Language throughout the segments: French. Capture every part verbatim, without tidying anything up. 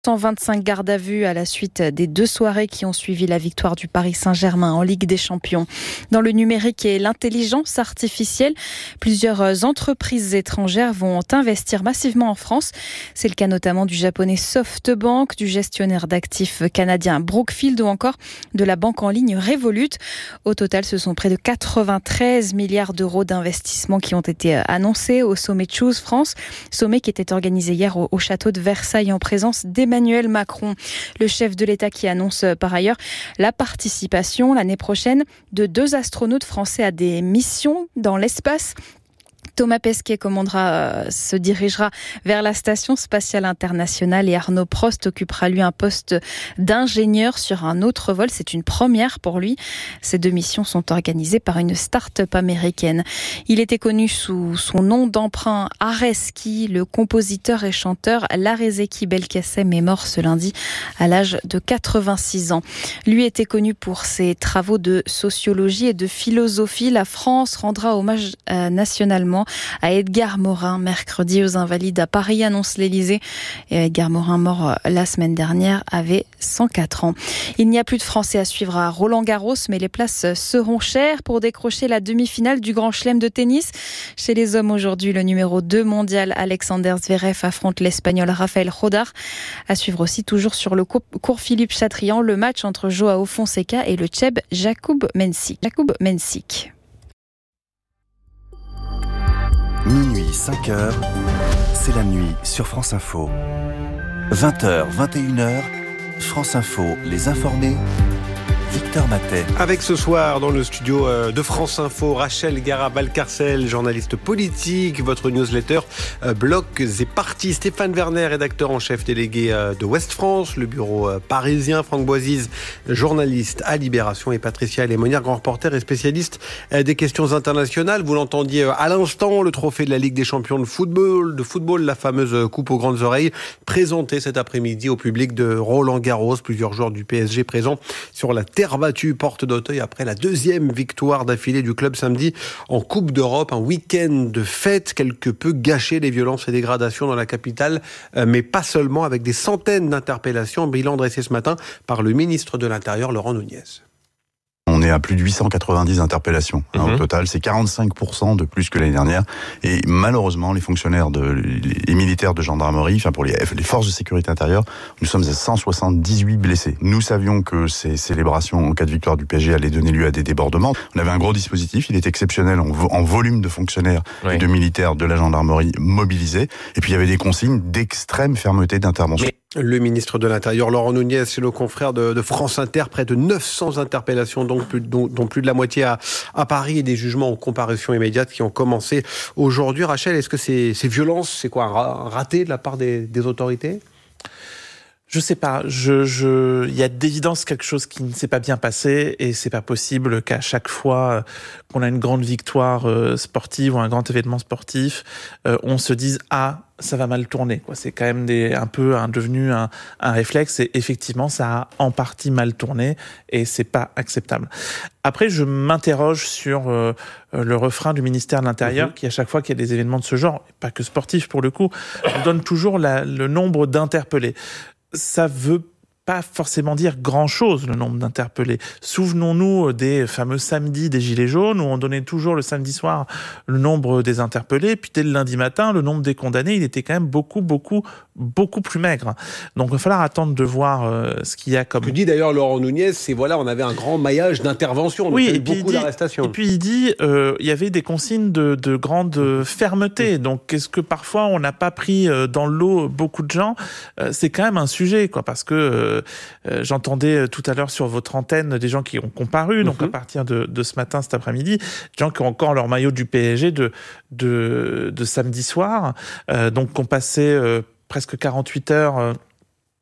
cent vingt-cinq gardes à vue à la suite des deux soirées qui ont suivi la victoire du Paris Saint-Germain en Ligue des Champions. Dans le numérique et l'intelligence artificielle, plusieurs entreprises étrangères vont investir massivement en France. C'est le cas notamment du japonais SoftBank, du gestionnaire d'actifs canadien Brookfield ou encore de la banque en ligne Revolut. Au total, ce sont près de quatre-vingt-treize milliards d'euros d'investissement qui ont été annoncés au sommet Choose France, sommet qui était organisé hier au, au château de Versailles en présence d'Emmanuel Emmanuel Macron, le chef de l'État qui annonce par ailleurs la participation l'année prochaine de deux astronautes français à des missions dans l'espace. Thomas Pesquet commandera, euh, se dirigera vers la Station spatiale internationale et Arnaud Prost occupera lui un poste d'ingénieur sur un autre vol. C'est une première pour lui. Ces deux missions sont organisées par une start-up américaine. Il était connu sous son nom d'emprunt Areski. Le compositeur et chanteur Larezeki Belkacem est mort ce lundi à l'âge de quatre-vingt-six ans. Lui était connu pour ses travaux de sociologie et de philosophie. La France rendra hommage euh, nationalement à Edgar Morin, mercredi aux Invalides à Paris, annonce l'Élysée. Et Edgar Morin, mort la semaine dernière, avait cent quatre ans. Il n'y a plus de Français à suivre à Roland-Garros, mais les places seront chères pour décrocher la demi-finale du Grand Chelem de tennis. Chez les hommes aujourd'hui, le numéro deux mondial Alexander Zverev affronte l'Espagnol Rafael Rodar. À suivre aussi toujours sur le cours Philippe Chatrian, le match entre Joao Fonseca et le Tchèque Jakub Mensik. Jakub Mensik. Minuit, cinq heures, c'est la nuit sur France Info. vingt heures, vingt et une heures, France Info, les informés, Victor Matet. Avec ce soir dans le studio de France Info, Rachel Gara-Valcarcel, journaliste politique, votre newsletter euh, Blocs et Partis. Stéphane Werner, rédacteur en chef délégué euh, de Ouest France, le bureau euh, parisien. Franck Boisise, journaliste à Libération. Et Patricia Lémonière, grand reporter et spécialiste euh, des questions internationales. Vous l'entendiez euh, à l'instant, le trophée de la Ligue des champions de football, de football, la fameuse coupe aux grandes oreilles, présentée cet après-midi au public de Roland-Garros. Plusieurs joueurs du P S G présents sur la terre battue porte d'Auteuil après la deuxième victoire d'affilée du club samedi en Coupe d'Europe. Un week-end de fête quelque peu gâché, les violences et dégradations dans la capitale, mais pas seulement, avec des centaines d'interpellations. Bilan dressé ce matin par le ministre de l'Intérieur, Laurent Nunez. On est à plus de huit cent quatre-vingt-dix interpellations hein, mmh. au total, c'est quarante-cinq pour cent de plus que l'année dernière. Et malheureusement, les fonctionnaires, de, les militaires de gendarmerie, enfin pour les, les forces de sécurité intérieure, nous sommes à cent soixante-dix-huit blessés. Nous savions que ces célébrations en cas de victoire du P S G allaient donner lieu à des débordements. On avait un gros dispositif, il est exceptionnel en, vo- en volume de fonctionnaires oui. et de militaires de la gendarmerie mobilisés. Et puis il y avait des consignes d'extrême fermeté d'intervention. Mais... Le ministre de l'Intérieur, Laurent Nunez, c'est le confrère de, de France Inter, près de neuf cents interpellations, donc plus, dont, dont plus de la moitié à, à Paris, et des jugements en comparution immédiate qui ont commencé aujourd'hui. Rachel, est-ce que ces, ces violences, c'est quoi, un raté de la part des, des autorités ? Je sais pas, je, je, il y a d'évidence quelque chose qui ne s'est pas bien passé et c'est pas possible qu'à chaque fois qu'on a une grande victoire sportive ou un grand événement sportif, on se dise ah ça va mal tourner quoi. C'est quand même des un peu un, devenu un, un réflexe et effectivement ça a en partie mal tourné et c'est pas acceptable. Après je m'interroge sur euh, le refrain du ministère de l'Intérieur mmh. qui à chaque fois qu'il y a des événements de ce genre, pas que sportifs pour le coup, on donne toujours la, le nombre d'interpellés. Ça veut pas forcément dire grand-chose, le nombre d'interpellés. Souvenons-nous des fameux samedis des Gilets jaunes, où on donnait toujours le samedi soir le nombre des interpellés, puis dès le lundi matin, le nombre des condamnés, il était quand même beaucoup, beaucoup, beaucoup plus maigre. Donc il va falloir attendre de voir euh, ce qu'il y a comme... Ce que dit d'ailleurs Laurent Nunez, c'est voilà, on avait un grand maillage d'intervention, donc oui, il y a eu beaucoup dit, d'arrestations. Et puis il dit, euh, il y avait des consignes de, de grande fermeté, donc est-ce que parfois on n'a pas pris dans l'eau beaucoup de gens ? euh, C'est quand même un sujet, quoi, parce que euh, Euh, j'entendais tout à l'heure sur votre antenne des gens qui ont comparu, donc mm-hmm. à partir de, de ce matin, cet après-midi, des gens qui ont encore leur maillot du P S G de, de, de samedi soir, euh, donc qui ont passé euh, presque quarante-huit heures euh,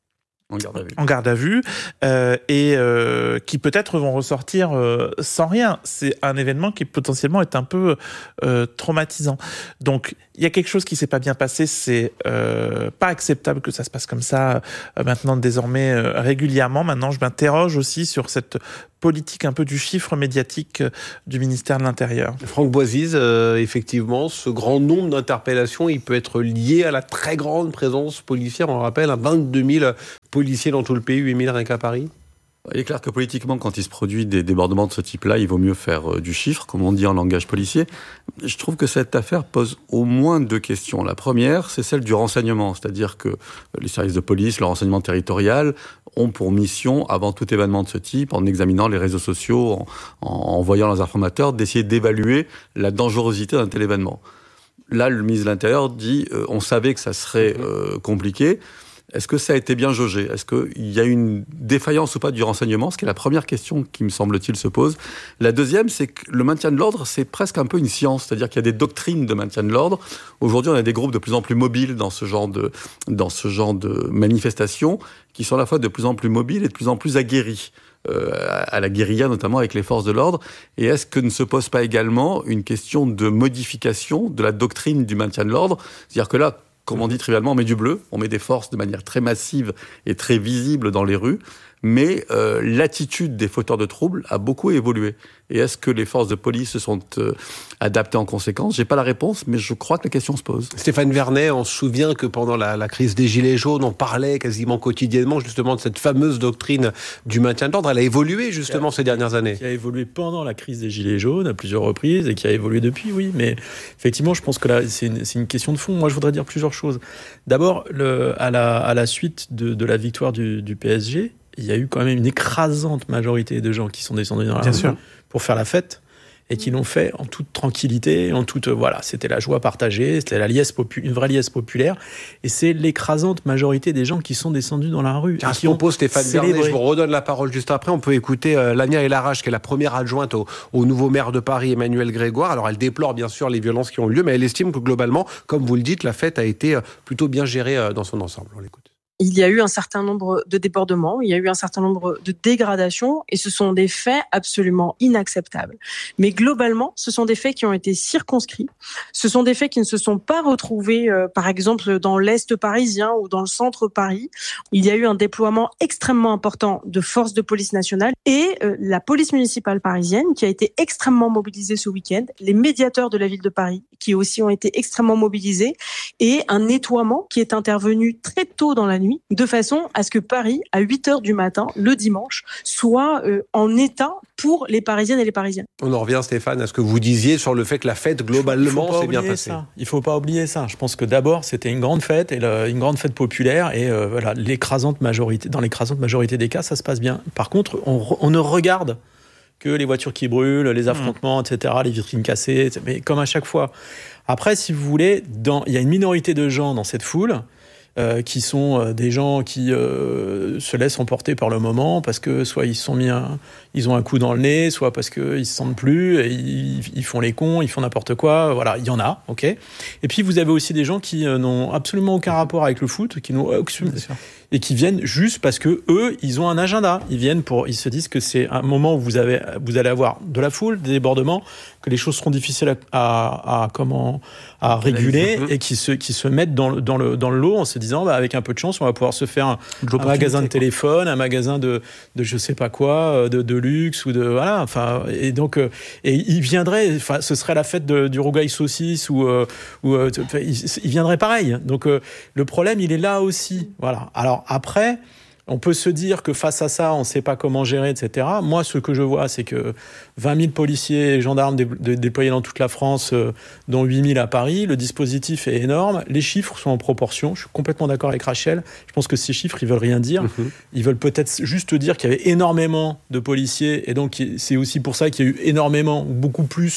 En garde à vue. En garde à vue, euh, et euh, qui peut-être vont ressortir euh, sans rien. C'est un événement qui potentiellement est un peu euh, traumatisant. Donc, il y a quelque chose qui s'est pas bien passé. C'est euh, pas acceptable que ça se passe comme ça euh, maintenant, désormais, euh, régulièrement. Maintenant, je m'interroge aussi sur cette politique un peu du chiffre médiatique euh, du ministère de l'Intérieur. Franck Boisise, euh, effectivement, ce grand nombre d'interpellations, il peut être lié à la très grande présence policière. On rappelle, vingt-deux mille policiers dans tout le pays, huit mille rien qu'à Paris. Il est clair que politiquement, quand il se produit des débordements de ce type-là, il vaut mieux faire euh, du chiffre, comme on dit en langage policier. Je trouve que cette affaire pose au moins deux questions. La première, c'est celle du renseignement, c'est-à-dire que les services de police, le renseignement territorial, ont pour mission, avant tout événement de ce type, en examinant les réseaux sociaux, en, en voyant leurs informateurs, d'essayer d'évaluer la dangerosité d'un tel événement. Là, le ministre de l'Intérieur dit euh, on savait que ça serait euh, compliqué. Est-ce que ça a été bien jaugé ? Est-ce qu'il y a une défaillance ou pas du renseignement ? Ce qui est la première question qui, me semble-t-il, se pose. La deuxième, c'est que le maintien de l'ordre, c'est presque un peu une science. C'est-à-dire qu'il y a des doctrines de maintien de l'ordre. Aujourd'hui, on a des groupes de plus en plus mobiles dans ce genre de, dans ce genre de manifestations, qui sont à la fois de plus en plus mobiles et de plus en plus aguerris. Euh, à la guérilla, notamment avec les forces de l'ordre. Et est-ce que ne se pose pas également une question de modification de la doctrine du maintien de l'ordre ? C'est-à-dire que là, comme on dit trivialement, on met du bleu, on met des forces de manière très massive et très visible dans les rues, mais euh, l'attitude des fauteurs de troubles a beaucoup évolué. Et est-ce que les forces de police se sont euh, adaptées en conséquence ? J'ai pas la réponse, mais je crois que la question se pose. Stéphane Vernet, on se souvient que pendant la, la crise des Gilets jaunes, on parlait quasiment quotidiennement justement de cette fameuse doctrine du maintien de l'ordre. Elle a évolué justement a, ces dernières années. Qui a évolué pendant la crise des Gilets jaunes à plusieurs reprises et qui a évolué depuis, oui. Mais effectivement, je pense que là, c'est une, c'est une question de fond. Moi, je voudrais dire plusieurs choses. D'abord, le, à, la, à la suite de, de la victoire du, du P S G, il y a eu quand même une écrasante majorité de gens qui sont descendus dans la Bien rue sûr. pour faire la fête et qui l'ont fait en toute tranquillité, en toute voilà, c'était la joie partagée, c'était la liesse popu- une vraie liesse populaire, et c'est l'écrasante majorité des gens qui sont descendus dans la rue. À ce propos, Stéphane Vernet, je vous redonne la parole juste après. On peut écouter euh, Lania Elarache, qui est la première adjointe au, au nouveau maire de Paris, Emmanuel Grégoire. Alors, elle déplore bien sûr les violences qui ont eu lieu, mais elle estime que globalement, comme vous le dites, la fête a été euh, plutôt bien gérée euh, dans son ensemble. On l'écoute. Il y a eu un certain nombre de débordements, il y a eu un certain nombre de dégradations, et ce sont des faits absolument inacceptables. Mais globalement, ce sont des faits qui ont été circonscrits. Ce sont des faits qui ne se sont pas retrouvés, euh, par exemple, dans l'Est parisien ou dans le centre Paris. Il y a eu un déploiement extrêmement important de forces de police nationale et euh, la police municipale parisienne qui a été extrêmement mobilisée ce week-end, les médiateurs de la ville de Paris qui aussi ont été extrêmement mobilisés, et un nettoiement qui est intervenu très tôt dans la nuit, de façon à ce que Paris, à huit heures du matin, le dimanche, soit euh, en état pour les Parisiennes et les Parisiens. On en revient, Stéphane, à ce que vous disiez sur le fait que la fête, globalement, s'est bien passée. Ça. Il ne faut pas oublier ça. Je pense que d'abord, c'était une grande fête, et le, une grande fête populaire, et euh, voilà, l'écrasante majorité, dans l'écrasante majorité des cas, ça se passe bien. Par contre, on, on ne regarde que les voitures qui brûlent, les affrontements, mmh. et cetera, les vitrines cassées, mais comme à chaque fois. Après, si vous voulez, dans, il y a une minorité de gens dans cette foule, Euh, qui sont euh, des gens qui euh, se laissent emporter par le moment parce que soit ils se sont mis un, ils ont un coup dans le nez, soit parce qu'ils se sentent plus et ils, ils font les cons, ils font n'importe quoi. Voilà, il y en a, ok. Et puis vous avez aussi des gens qui euh, n'ont absolument aucun rapport avec le foot, qui n'ont aucun, et qui viennent juste parce que eux, ils ont un agenda. Ils viennent pour, ils se disent que c'est un moment où vous avez, vous allez avoir de la foule, des débordements, que les choses seront difficiles à, à, à comment, à réguler, et qui se, qui se mettent dans le, dans le, dans le lot en se disant, bah, avec un peu de chance, on va pouvoir se faire un, un magasin de téléphone, un magasin de, de je sais pas quoi, de, de luxe ou de, voilà, enfin, et donc, euh, et il viendrait, enfin, ce serait la fête de, du rougail saucisse ou, euh, ou, euh, il, il viendrait pareil. Donc, euh, le problème, il est là aussi. Voilà. Alors, après, on peut se dire que face à ça, on ne sait pas comment gérer, et cetera. Moi, ce que je vois, c'est que vingt mille policiers et gendarmes dé- dé- déployés dans toute la France, euh, dont huit mille à Paris. Le dispositif est énorme. Les chiffres sont en proportion. Je suis complètement d'accord avec Rachel. Je pense que ces chiffres, ils veulent rien dire. Mmh. Ils veulent peut-être juste dire qu'il y avait énormément de policiers. Et donc, c'est aussi pour ça qu'il y a eu énormément, beaucoup plus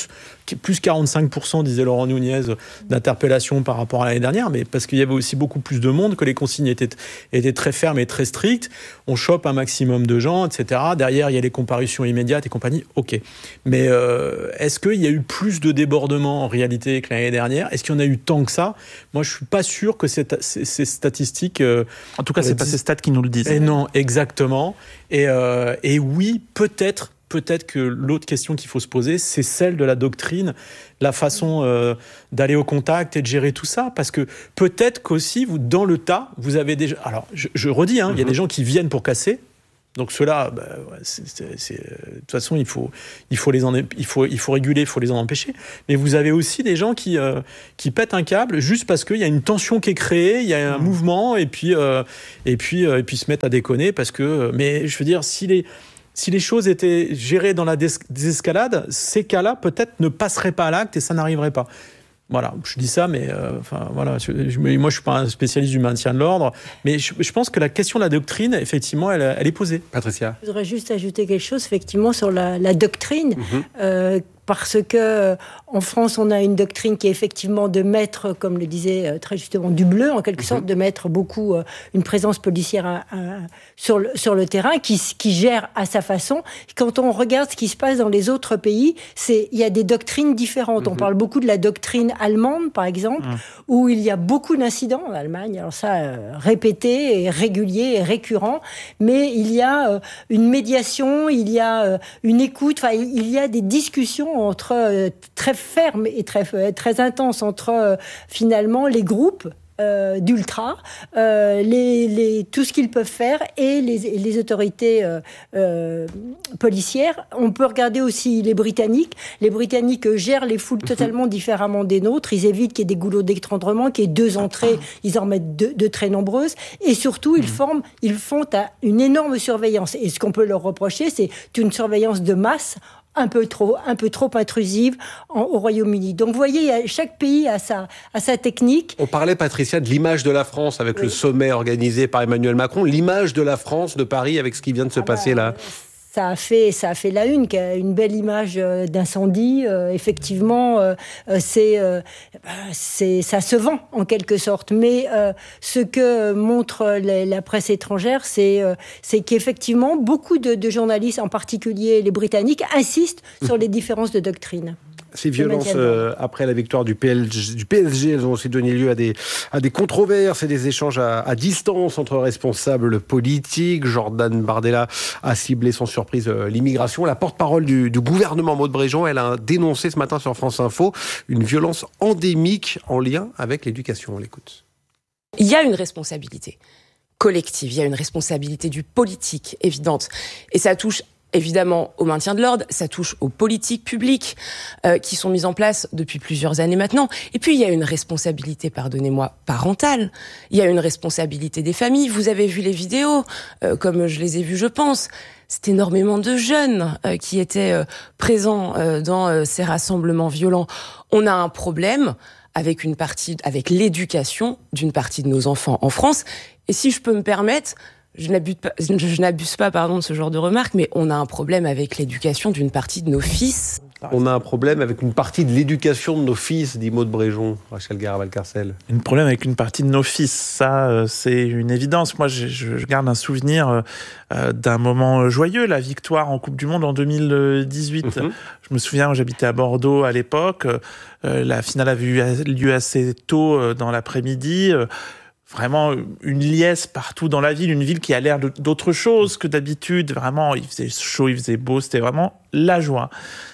plus quarante-cinq pour cent, disait Laurent Nunez, d'interpellations par rapport à l'année dernière, mais parce qu'il y avait aussi beaucoup plus de monde, que les consignes étaient, étaient très fermes et très strictes. On chope un maximum de gens, et cetera. Derrière, il y a les comparutions immédiates et compagnie. OK. Mais euh, est-ce qu'il y a eu plus de débordements en réalité que l'année dernière ? Est-ce qu'il y en a eu tant que ça ? Moi, je ne suis pas sûr que ces, ces, ces statistiques... Euh, en tout cas, ce n'est pas ces stats qui nous le disent. Et non, exactement. Et, euh, et oui, peut-être... Peut-être que l'autre question qu'il faut se poser, c'est celle de la doctrine, la façon euh, d'aller au contact et de gérer tout ça. Parce que peut-être qu'aussi, vous, dans le tas, vous avez déjà... Alors, je, je redis, hein, mm-hmm. il y a des gens qui viennent pour casser. Donc ceux-là, bah, c'est, c'est, c'est, de toute façon, il faut, il faut les en, il faut, il faut réguler, il faut les en empêcher. Mais vous avez aussi des gens qui, euh, qui pètent un câble juste parce qu'il y a une tension qui est créée, il y a un mmh. mouvement, et puis, euh, et puis, euh, et puis se mettent à déconner parce que... Mais je veux dire, si les... Si les choses étaient gérées dans la désescalade, ces cas-là, peut-être, ne passeraient pas à l'acte et ça n'arriverait pas. Voilà, je dis ça, mais euh, enfin, voilà, je, je, moi, je ne suis pas un spécialiste du maintien de l'ordre, mais je, je pense que la question de la doctrine, effectivement, elle, elle est posée. Patricia ? Je voudrais juste ajouter quelque chose, effectivement, sur la, la doctrine. Mm-hmm. Euh, parce que en France, on a une doctrine qui est effectivement de mettre, comme le disait très justement Dubleu, en quelque mmh. sorte, de mettre beaucoup euh, une présence policière à, à, sur, le, sur le terrain, qui, qui gère à sa façon. Quand on regarde ce qui se passe dans les autres pays, c'est, il y a des doctrines différentes. Mmh. On parle beaucoup de la doctrine allemande, par exemple, mmh. où il y a beaucoup d'incidents en Allemagne, alors ça, euh, répété et régulier et récurrent, mais il y a euh, une médiation, il y a euh, une écoute, enfin, il y a des discussions entre euh, très fermes et très très intenses entre euh, finalement les groupes euh, d'ultra, euh, les, les, tout ce qu'ils peuvent faire et les, les autorités euh, euh, policières. On peut regarder aussi les Britanniques. Les Britanniques gèrent les foules totalement différemment des nôtres. Ils évitent qu'il y ait des goulots d'étranglement, qu'il y ait deux entrées. Ils en mettent deux, deux très nombreuses. Et surtout, ils, forment, ils font une énorme surveillance. Et ce qu'on peut leur reprocher, c'est une surveillance de masse un peu trop, un peu trop intrusive en, au Royaume-Uni. Donc, vous voyez, chaque pays a sa, a sa technique. On parlait, Patricia, de l'image de la France avec oui. le sommet organisé par Emmanuel Macron. L'image de la France, de Paris, avec ce qui vient de se ah passer bah, là. Ça a fait, ça a fait la une, une belle image d'incendie. Euh, effectivement, euh, c'est, euh, c'est, ça se vend en quelque sorte. Mais euh, ce que montre la, la presse étrangère, c'est, euh, c'est qu'effectivement, beaucoup de, de journalistes, en particulier les Britanniques, insistent sur les différences de doctrine. Ces violences euh, après la victoire du P L G, du P S G, elles ont aussi donné lieu à des, à des controverses et des échanges à, à distance entre responsables politiques. Jordan Bardella a ciblé sans surprise euh, l'immigration. La porte-parole du, du gouvernement, Maud Bréjon, elle a dénoncé ce matin sur France Info une violence endémique en lien avec l'éducation. On l'écoute. Il y a une responsabilité collective, il y a une responsabilité du politique évidente. Et ça touche évidemment au maintien de l'ordre, ça touche aux politiques publiques euh, qui sont mises en place depuis plusieurs années maintenant. Et puis il y a une responsabilité, pardonnez-moi, parentale. Il y a une responsabilité des familles. Vous avez vu les vidéos, euh, comme je les ai vues, je pense. C'est énormément de jeunes euh, qui étaient euh, présents euh, dans euh, ces rassemblements violents. On a un problème avec une partie, avec l'éducation d'une partie de nos enfants en France. Et si je peux me permettre, Je n'abuse pas, je n'abuse pas pardon, de ce genre de remarques, mais on a un problème avec l'éducation d'une partie de nos fils. On a un problème avec une partie de l'éducation de nos fils, dit Maud Bréjon, Rachel Garra-Valcarcel. Un problème avec une partie de nos fils, ça, euh, c'est une évidence. Moi, je, je garde un souvenir euh, d'un moment joyeux, la victoire en Coupe du Monde en deux mille dix-huit. Mm-hmm. Je me souviens, j'habitais à Bordeaux à l'époque. Euh, la finale avait eu lieu assez tôt euh, dans l'après-midi. Euh, Vraiment une liesse partout dans la ville, une ville qui a l'air d'autre chose que d'habitude. Vraiment, il faisait chaud, il faisait beau, c'était vraiment la joie.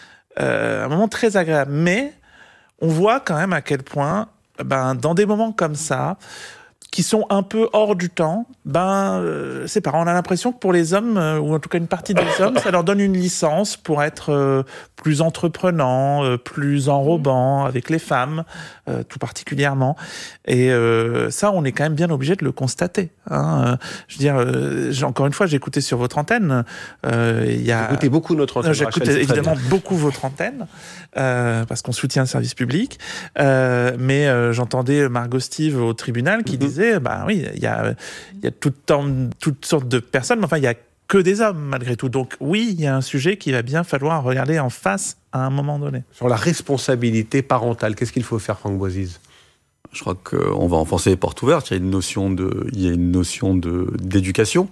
Euh, un moment très agréable. Mais on voit quand même à quel point, ben, dans des moments comme ça, qui sont un peu hors du temps, ben, euh, c'est pas. On a l'impression que pour les hommes, euh, ou en tout cas une partie des hommes, ça leur donne une licence pour être euh, plus entreprenants, euh, plus enrobants avec les femmes, euh, tout particulièrement. Et euh, ça, on est quand même bien obligé de le constater. Hein. Je veux dire, euh, j'ai, encore une fois, j'ai écouté sur votre antenne. Euh, il y a. J'ai écouté beaucoup notre antenne. J'ai écouté évidemment beaucoup votre antenne euh, parce qu'on soutient le service public. Euh, mais euh, j'entendais Margot Steve au tribunal qui mm-hmm. disait, bah oui, il y a, il y a toutes, toutes sortes de personnes. Mais enfin, il y a que des hommes, malgré tout. Donc oui, il y a un sujet qu'il va bien falloir regarder en face à un moment donné. Sur la responsabilité parentale, qu'est-ce qu'il faut faire, Franck Boisiz ? Je crois qu'on va enfoncer les portes ouvertes. Il y a une notion de, il y a une notion de, d'éducation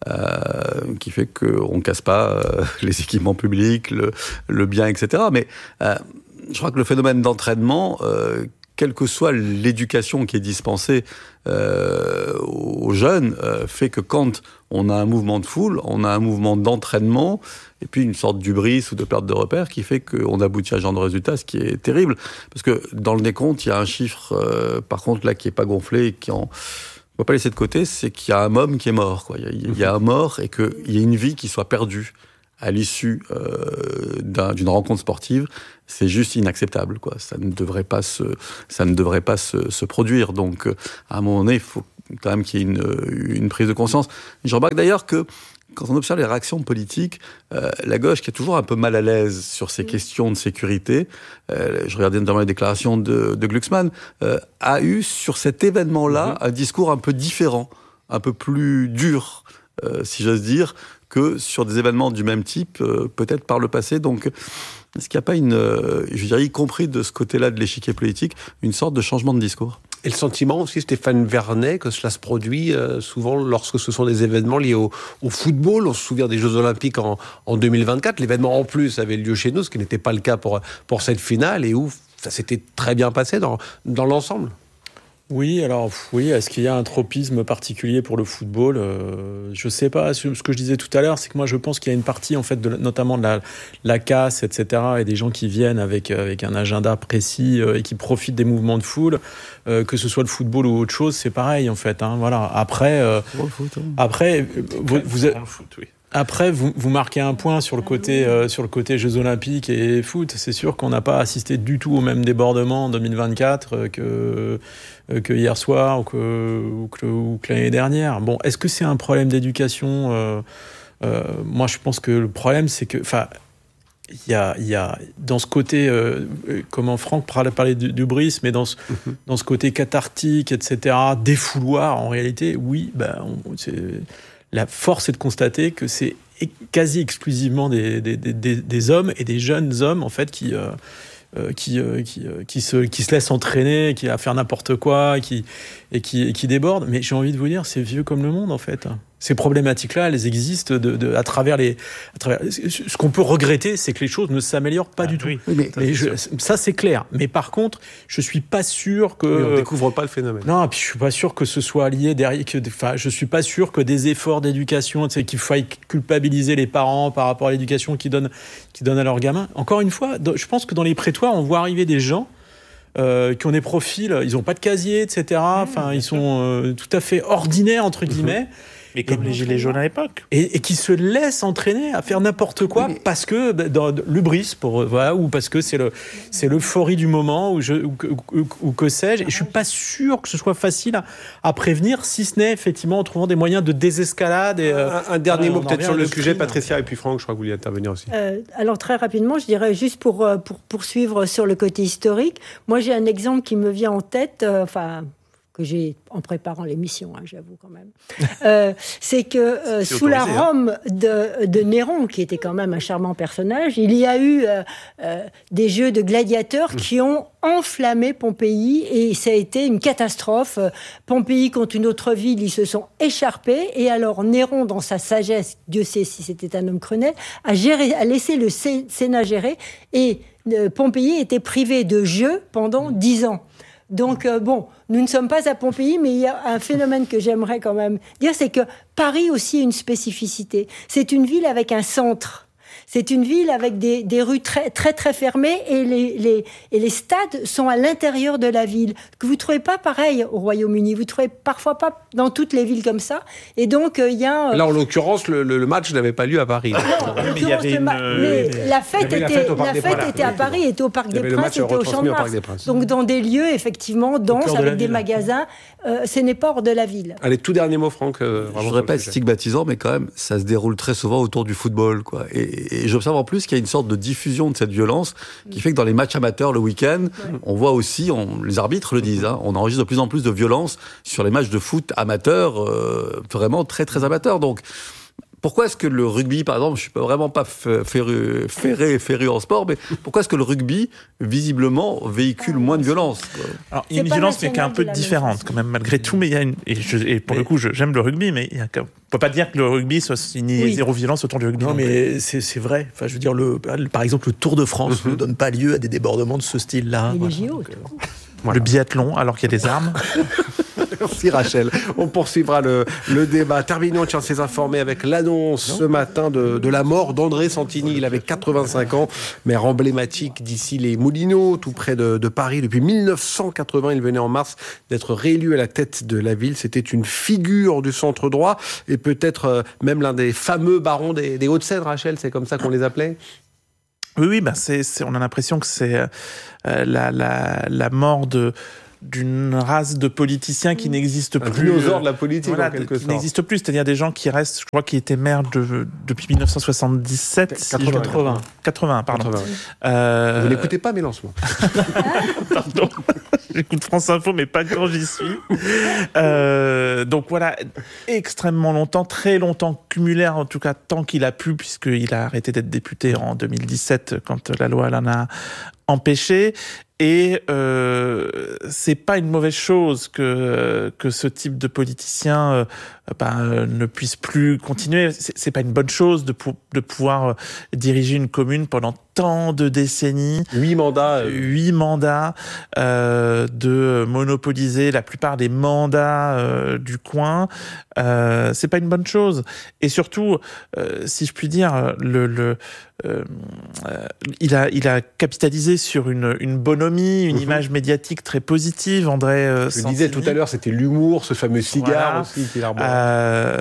euh, qui fait qu'on ne casse pas euh, les équipements publics, le, le bien, et cetera. Mais euh, je crois que le phénomène d'entraînement, euh, quelle que soit l'éducation qui est dispensée euh, aux jeunes, euh, fait que quand on a un mouvement de foule, on a un mouvement d'entraînement, et puis une sorte d'hubris ou de perte de repère qui fait qu'on aboutit à ce genre de résultat, ce qui est terrible. Parce que dans le décompte, il y a un chiffre, euh, par contre, là, qui n'est pas gonflé, et qui en... on ne peut pas laisser de côté, c'est qu'il y a un homme qui est mort, quoi. Il y a, il y a un mort et qu'il y a une vie qui soit perdue à l'issue euh, d'un, d'une rencontre sportive. C'est juste inacceptable, quoi. Ça ne devrait pas se, ça ne devrait pas se, se produire. Donc, à un moment donné, il faut quand même qu'il y ait une, une prise de conscience. Je remarque d'ailleurs que quand on observe les réactions politiques, euh, la gauche qui est toujours un peu mal à l'aise sur ces questions de sécurité, euh, je regardais notamment les déclarations de, de Glucksmann, euh, a eu sur cet événement-là mmh. un discours un peu différent, un peu plus dur, euh, si j'ose dire, que sur des événements du même type, euh, peut-être par le passé. Donc, est-ce qu'il n'y a pas une, euh, je dirais, y compris de ce côté-là de l'échiquier politique, une sorte de changement de discours ? Et le sentiment aussi, Stéphane Vernet, que cela se produit euh, souvent lorsque ce sont des événements liés au, au football. On se souvient des Jeux Olympiques en, en deux mille vingt-quatre. L'événement en plus avait lieu chez nous, ce qui n'était pas le cas pour, pour cette finale, et où ça s'était très bien passé dans, dans l'ensemble. Oui, alors oui, est-ce qu'il y a un tropisme particulier pour le football ? euh, Je sais pas. Ce que je disais tout à l'heure, c'est que moi je pense qu'il y a une partie en fait, de, notamment de la, la casse, et cetera, et des gens qui viennent avec avec un agenda précis euh, et qui profitent des mouvements de foule, euh, que ce soit le football ou autre chose, c'est pareil en fait. Hein, voilà. Après, euh, foot, hein. après, vous, vous êtes. Le foot, oui. Après, vous, vous marquez un point sur le côté euh, sur le côté Jeux Olympiques et foot. C'est sûr qu'on n'a pas assisté du tout au même débordement en deux mille vingt-quatre euh, que euh, que hier soir ou que ou que, ou que l'année dernière. Bon, est-ce que c'est un problème d'éducation ? euh, euh, Moi, je pense que le problème, c'est que, enfin, il y a il y a dans ce côté, euh, comment Franck parlait d'hubris, mais dans ce mm-hmm. dans ce côté cathartique, et cetera, défouloir. En réalité, oui, ben, on, c'est la force est de constater que c'est quasi exclusivement des, des, des, des hommes et des jeunes hommes en fait qui euh, qui, euh, qui, euh, qui, se, qui se laissent entraîner, qui va faire n'importe quoi, qui, et, qui, et qui débordent. Mais j'ai envie de vous dire, c'est vieux comme le monde en fait. Ces problématiques-là, elles existent de, de, à travers les. À travers... Ce qu'on peut regretter, c'est que les choses ne s'améliorent pas ah, du tout. Oui, mais, mais je, ça, c'est clair. Mais par contre, je suis pas sûr que. Oui, on découvre pas le phénomène. Non, puis je suis pas sûr que ce soit lié derrière. Que, enfin, je suis pas sûr que des efforts d'éducation, tu sais, qu'il faille culpabiliser les parents par rapport à l'éducation qu'ils donnent, qu'ils donnent à leurs gamins. Encore une fois, je pense que dans les prétoires, on voit arriver des gens. Euh, qui ont des profils, ils n'ont pas de casier, et cetera. Enfin, mmh, ils sont euh, tout à fait ordinaires entre guillemets. Mmh. Mais comme et, les gilets jaunes à l'époque. Et, et qui se laissent entraîner à faire n'importe quoi oui, mais... parce que dans, dans, l'hubris, pour voilà, ou parce que c'est le c'est l'euphorie du moment ou je ou, ou, ou que sais-je. Et je suis pas sûr que ce soit facile à, à prévenir, si ce n'est effectivement en trouvant des moyens de désescalade. Et, euh, un, un dernier mot peut-être sur le sujet, Patricia et puis Franck. Je crois que vous vouliez intervenir aussi. Euh, alors très rapidement, je dirais juste pour pour poursuivre sur le côté historique. Moi, j'ai un exemple qui me vient en tête. Euh, enfin. que j'ai en préparant l'émission, hein, j'avoue quand même, euh, c'est que euh, c'est sous la Rome hein. de, de Néron, qui était quand même un charmant personnage, il y a eu euh, euh, des jeux de gladiateurs mmh. qui ont enflammé Pompéi et ça a été une catastrophe. Pompéi contre une autre ville, ils se sont écharpés et alors Néron, dans sa sagesse, Dieu sait si c'était un homme cruel, a, géré, a laissé le Sénat gérer et euh, Pompéi était privé de jeux pendant dix ans. Donc, euh, bon, nous ne sommes pas à Pompéi, mais il y a un phénomène que j'aimerais quand même dire, c'est que Paris aussi a une spécificité. C'est une ville avec un centre. C'est une ville avec des, des rues très, très, très fermées et les, les, et les stades sont à l'intérieur de la ville. Que vous ne trouvez pas pareil au Royaume-Uni. Vous ne trouvez parfois pas dans toutes les villes comme ça. Et donc, il euh, y a... Euh... Là, en l'occurrence, le, le match n'avait pas lieu à Paris. Non, mais il y avait une... ma... mais la fête était, la fête, la fête voilà, était à Paris, était au Parc des Princes, était au Champ de Mars. Donc, dans des lieux, effectivement, denses, avec des magasins, euh, ce n'est pas hors de la ville. Allez, tout dernier mot, Franck. Euh, Je ne voudrais pas être stigmatisant, mais quand même, ça se déroule très souvent autour du football, quoi. Et, et j'observe en plus qu'il y a une sorte de diffusion de cette violence qui fait que dans les matchs amateurs le week-end, ouais. on voit aussi, on, les arbitres le disent, hein, on enregistre de plus en plus de violence sur les matchs de foot amateurs, euh, vraiment très très amateurs. Donc Pourquoi est-ce que le rugby, par exemple, je suis vraiment pas ferré, ferré, ferré en sport, mais pourquoi est-ce que le rugby, visiblement, véhicule moins de violence? Alors, il y a une violence, mais qui est un peu différente, quand même, malgré tout, mais il y a une, et, je, et pour mais... le coup, je, j'aime le rugby, mais il y a, on peut pas dire que le rugby soit il n'y ait oui. zéro violence autour du rugby. Non, mais c'est, c'est vrai. Enfin, je veux dire, le, par exemple, le Tour de France mm-hmm. ne donne pas lieu à des débordements de ce style-là. Et voilà. les J O, Donc, euh, voilà. Le biathlon, alors qu'il y a des armes. Merci Rachel. On poursuivra le, le débat. Terminons, tiens, ces informés avec l'annonce non. ce matin de, de la mort d'André Santini. Il avait quatre-vingt-cinq ans, maire emblématique d'ici les Moulineaux, tout près de, de Paris. Depuis mille neuf cent quatre-vingts, il venait en mars d'être réélu à la tête de la ville. C'était une figure du centre droit et peut-être même l'un des fameux barons des, des Hauts-de-Seine, Rachel, c'est comme ça qu'on les appelait? Oui, oui, ben c'est, c'est, on a l'impression que c'est euh, la, la, la mort de... d'une race de politiciens qui n'existe plus. Un dinosaure de la politique, voilà, en quelque sorte. Qui n'existe plus, c'est-à-dire des gens qui restent, je crois, qui étaient maires de, depuis mille neuf cent soixante-dix-sept. quatre-vingts. quatre-vingts. quatre-vingts, pardon. quatre-vingts, oui. euh... Vous n'écoutez pas mes lancements. Pardon. J'écoute France Info, mais pas quand j'y suis. Euh, donc voilà, extrêmement longtemps, très longtemps cumulaire, en tout cas tant qu'il a pu, puisqu'il a arrêté d'être député en deux mille dix-sept, quand la loi l'en a empêché. Et euh, c'est pas une mauvaise chose que que ce type de politicien euh, ben, ne puisse plus continuer. C'est, c'est pas une bonne chose de pou- de pouvoir diriger une commune pendant tant de décennies. Huit mandats. Euh... Huit mandats, euh, de monopoliser la plupart des mandats euh, du coin. Euh, c'est pas une bonne chose. Et surtout, euh, si je puis dire, le, le euh, euh, il a il a capitalisé sur une une bonhomie, une mmh. image médiatique très positive. André euh, Je le disais tout à l'heure, c'était l'humour, ce fameux cigare voilà. aussi qu'il arbore. Euh,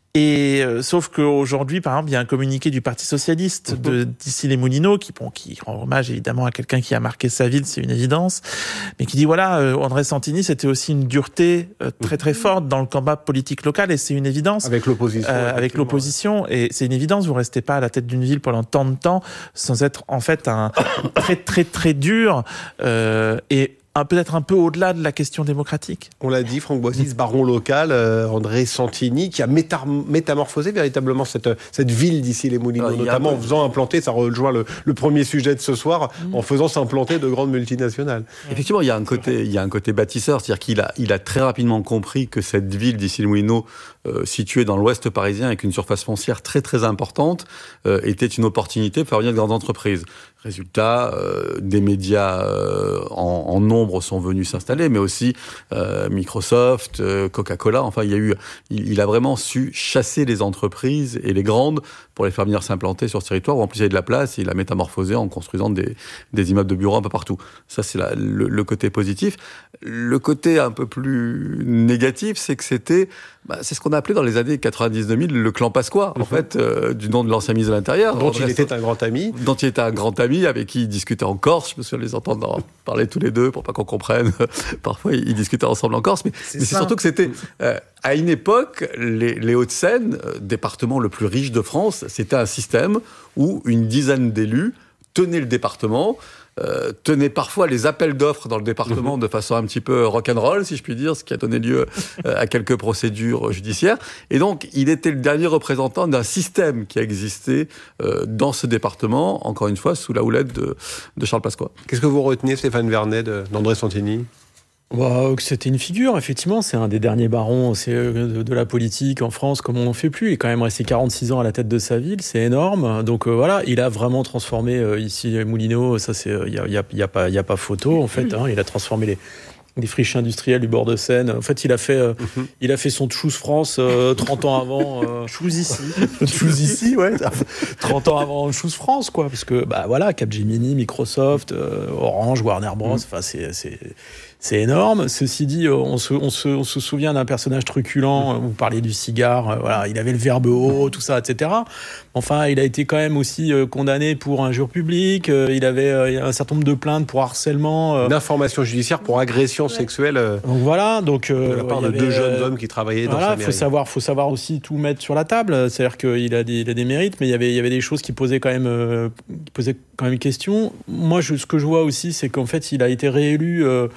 Et euh, sauf qu'aujourd'hui, par exemple, il y a un communiqué du Parti socialiste mmh. de d'ici les Moulineaux qui, bon, qui rend hommage évidemment à quelqu'un qui a marqué sa ville, c'est une évidence, mais qui dit voilà, euh, André Santini, c'était aussi une dureté euh, très très forte dans le combat politique local, et c'est une évidence. Avec l'opposition. Euh, avec l'opposition, et c'est une évidence. Vous restez pas à la tête d'une ville pendant tant de temps sans être en fait un très très très dur euh, et peut-être un peu au-delà de la question démocratique. On l'a dit, Franck Boissy, ce baron local, euh, André Santini, qui a métar- métamorphosé véritablement cette, cette ville d'ici les Moulineaux, Alors, notamment en faisant implanter, ça rejoint le, le premier sujet de ce soir, mmh. en faisant s'implanter de grandes multinationales. Effectivement, il y a un côté, il y a un côté bâtisseur, c'est-à-dire qu'il a, il a très rapidement compris que cette ville d'ici les Moulineaux, euh, située dans l'ouest parisien avec une surface foncière très très importante, euh, était une opportunité pour faire venir de grandes entreprises. Résultat, euh, des médias euh, en, en nombre sont venus s'installer, mais aussi euh, Microsoft, euh, Coca-Cola. Enfin, il y a eu, il, il a vraiment su chasser les entreprises et les grandes pour les faire venir s'implanter sur ce territoire où en plus il y a de la place. Et il a métamorphosé en construisant des, des immeubles de bureaux un peu partout. Ça, c'est la, le, le côté positif. Le côté un peu plus négatif, c'est que c'était, bah, c'est ce qu'on a appelé dans les années quatre-vingt-dix deux mille le clan Pasqua, en mmh. fait, euh, du nom de l'ancien ministre de l'Intérieur. Dont il était un grand ami. Dont il était un grand ami, avec qui il discutait en Corse. Je me souviens de les entendre parler tous les deux pour pas qu'on comprenne. Parfois, ils discutaient ensemble en Corse. Mais c'est, mais c'est surtout que c'était, euh, à une époque, les, les Hauts-de-Seine, euh, département le plus riche de France, c'était un système où une dizaine d'élus tenaient le département, Euh, tenait parfois les appels d'offres dans le département mmh. de façon un petit peu rock'n'roll, si je puis dire, ce qui a donné lieu euh, à quelques procédures judiciaires. Et donc, il était le dernier représentant d'un système qui a existé euh, dans ce département, encore une fois, sous la houlette de, de Charles Pasqua. Qu'est-ce que vous retenez, Stéphane Vernet, de, d'André Santini ? Bah, c'était une figure, effectivement. C'est un des derniers barons c'est, de, de la politique en France, comme on n'en fait plus. Il est quand même resté quarante-six ans à la tête de sa ville, c'est énorme. Donc euh, voilà, il a vraiment transformé euh, ici les Moulineaux. Ça, c'est il y a, y a, y a pas il y a pas photo en fait. Hein, il a transformé les des friches industrielles du bord de Seine. En fait, il a fait, euh, mm-hmm. il a fait son Choose France euh, trente ans avant. Euh, Choose ici. Choose ici, ouais. trente ans avant Choose France, quoi. Parce que, bah voilà, Capgemini, Microsoft, euh, Orange, Warner Bros. Enfin, mm. c'est, c'est, c'est énorme. Ceci dit, on se, on se, on se souvient d'un personnage truculent. Vous parliez du cigare. Euh, voilà, il avait le verbe haut, tout ça, et cetera. Enfin, il a été quand même aussi euh, condamné pour injure publique. Euh, il avait euh, un certain nombre de plaintes pour harcèlement. Euh, D'informations judiciaires pour agression sexuelle. Euh, donc voilà, donc euh, de la part de avait, deux jeunes hommes qui travaillaient voilà, dans sa mairie. Faut savoir, faut savoir aussi tout mettre sur la table. C'est-à-dire qu'il a des, il a des mérites, mais il y avait, il y avait des choses qui posaient quand même, euh, qui posaient quand même une question. Moi, je, ce que je vois aussi, c'est qu'en fait, il a été réélu. Euh,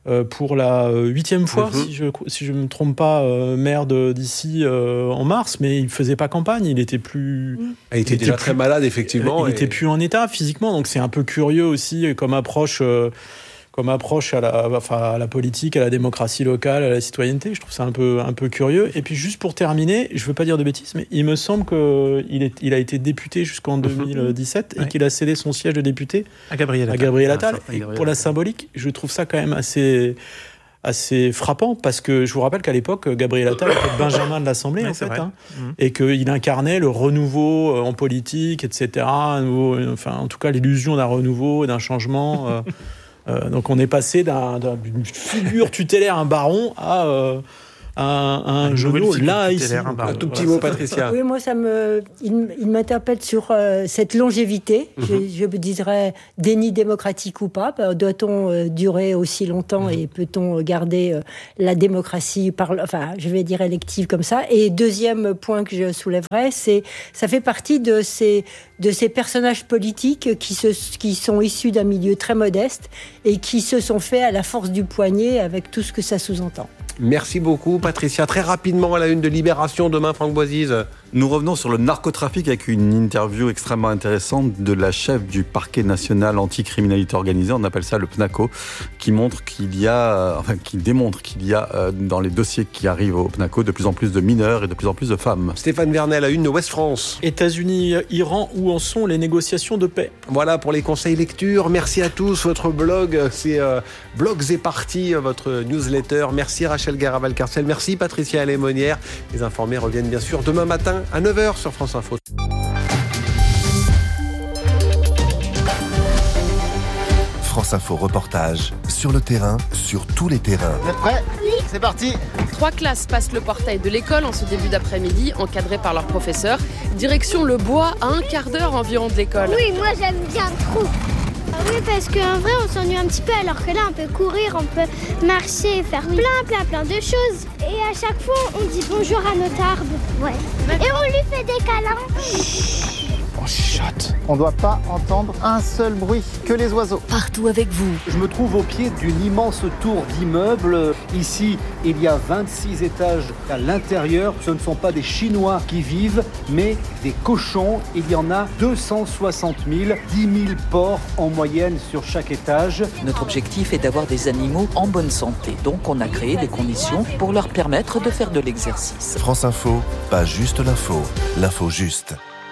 euh, pour la huitième fois, Mm-hmm. si je si je me trompe pas, euh, maire de, d'ici euh, en mars, mais il faisait pas campagne, il était plus... Il était il déjà était très plus- malade, effectivement. Il et- était plus en état physiquement, donc c'est un peu curieux aussi comme approche... euh, comme approche à la, enfin, à la politique, à la démocratie locale, à la citoyenneté. Je trouve ça un peu, un peu curieux. Et puis juste pour terminer, je ne veux pas dire de bêtises, mais il me semble qu'il est, il a été député jusqu'en deux mille dix-sept et Ouais. qu'il a cédé son siège de député À Gabriel à Attal. Gabriel Ah, Attal. ça, à Et Gabriel pour la Attal. symbolique, je trouve ça quand même assez, assez frappant parce que je vous rappelle qu'à l'époque, Gabriel Attal était le Benjamin de l'Assemblée, Ouais, en c'est fait, vrai. hein, Mhm. et qu'il incarnait le renouveau euh, en politique, et cetera. Un nouveau- enfin, en tout cas, l'illusion d'un renouveau, d'un changement. euh, Euh, donc on est passé d'un, d'un- d'une figure tutélaire, un baron, à, euh, à un, à un Une genou nouvelle figure là ici. tutélaire, un baron. Un tout petit Voilà. mot, Patricia. Oui, moi, ça me, il, m- il m'interpelle sur euh, cette longévité. Je, je me dirais déni démocratique ou pas. Bah, doit-on euh, durer aussi longtemps et peut-on garder euh, la démocratie, par, enfin, je vais dire élective comme ça. Et deuxième point que je soulèverais, c'est ça fait partie de ces de ces personnages politiques qui se qui sont issus d'un milieu très modeste et qui se sont faits à la force du poignet avec tout ce que ça sous-entend. Merci beaucoup, Patricia. Très rapidement, à la une de Libération, demain, Franck Boisise. Nous revenons sur le narcotrafic avec une interview extrêmement intéressante de la chef du parquet national anticriminalité organisée, on appelle ça le PNACO, qui montre qu'il y a, enfin, qui démontre qu'il y a euh, dans les dossiers qui arrivent au PNACO de plus en plus de mineurs et de plus en plus de femmes. Stéphane Vernet, à la une de Ouest France. États-Unis, Iran, où en sont les négociations de paix? Voilà pour les conseils lecture. Merci à tous. Votre blog, c'est euh, Blogs et Parties, votre newsletter. Merci Rachel Garabal-Carcel. Merci Patricia Alémonière. Les informés reviennent bien sûr demain matin à neuf heures sur France Info. France Info reportage sur le terrain, sur tous les terrains. Vous êtes prêts ? Oui. C'est parti. Trois classes passent le portail de l'école en ce début d'après-midi, encadrées par leur professeur. Direction le bois, à un quart d'heure environ de l'école. Oui, moi j'aime bien trop. Oui, parce qu'en vrai, on s'ennuie un petit peu, alors que là, on peut courir, on peut marcher, faire plein, plein, plein de choses. Et à chaque fois, on dit bonjour à notre arbre. Ouais. Et on lui fait des câlins. On chuchote. On ne doit pas entendre un seul bruit, que les oiseaux. Partout avec vous. Je me trouve au pied d'une immense tour d'immeubles. Ici, il y a vingt-six étages à l'intérieur. Ce ne sont pas des Chinois qui vivent, mais des cochons. Il y en a deux cent soixante mille, dix mille porcs en moyenne sur chaque étage. Notre objectif est d'avoir des animaux en bonne santé. Donc on a créé des conditions pour leur permettre de faire de l'exercice. France Info, pas juste l'info, l'info juste.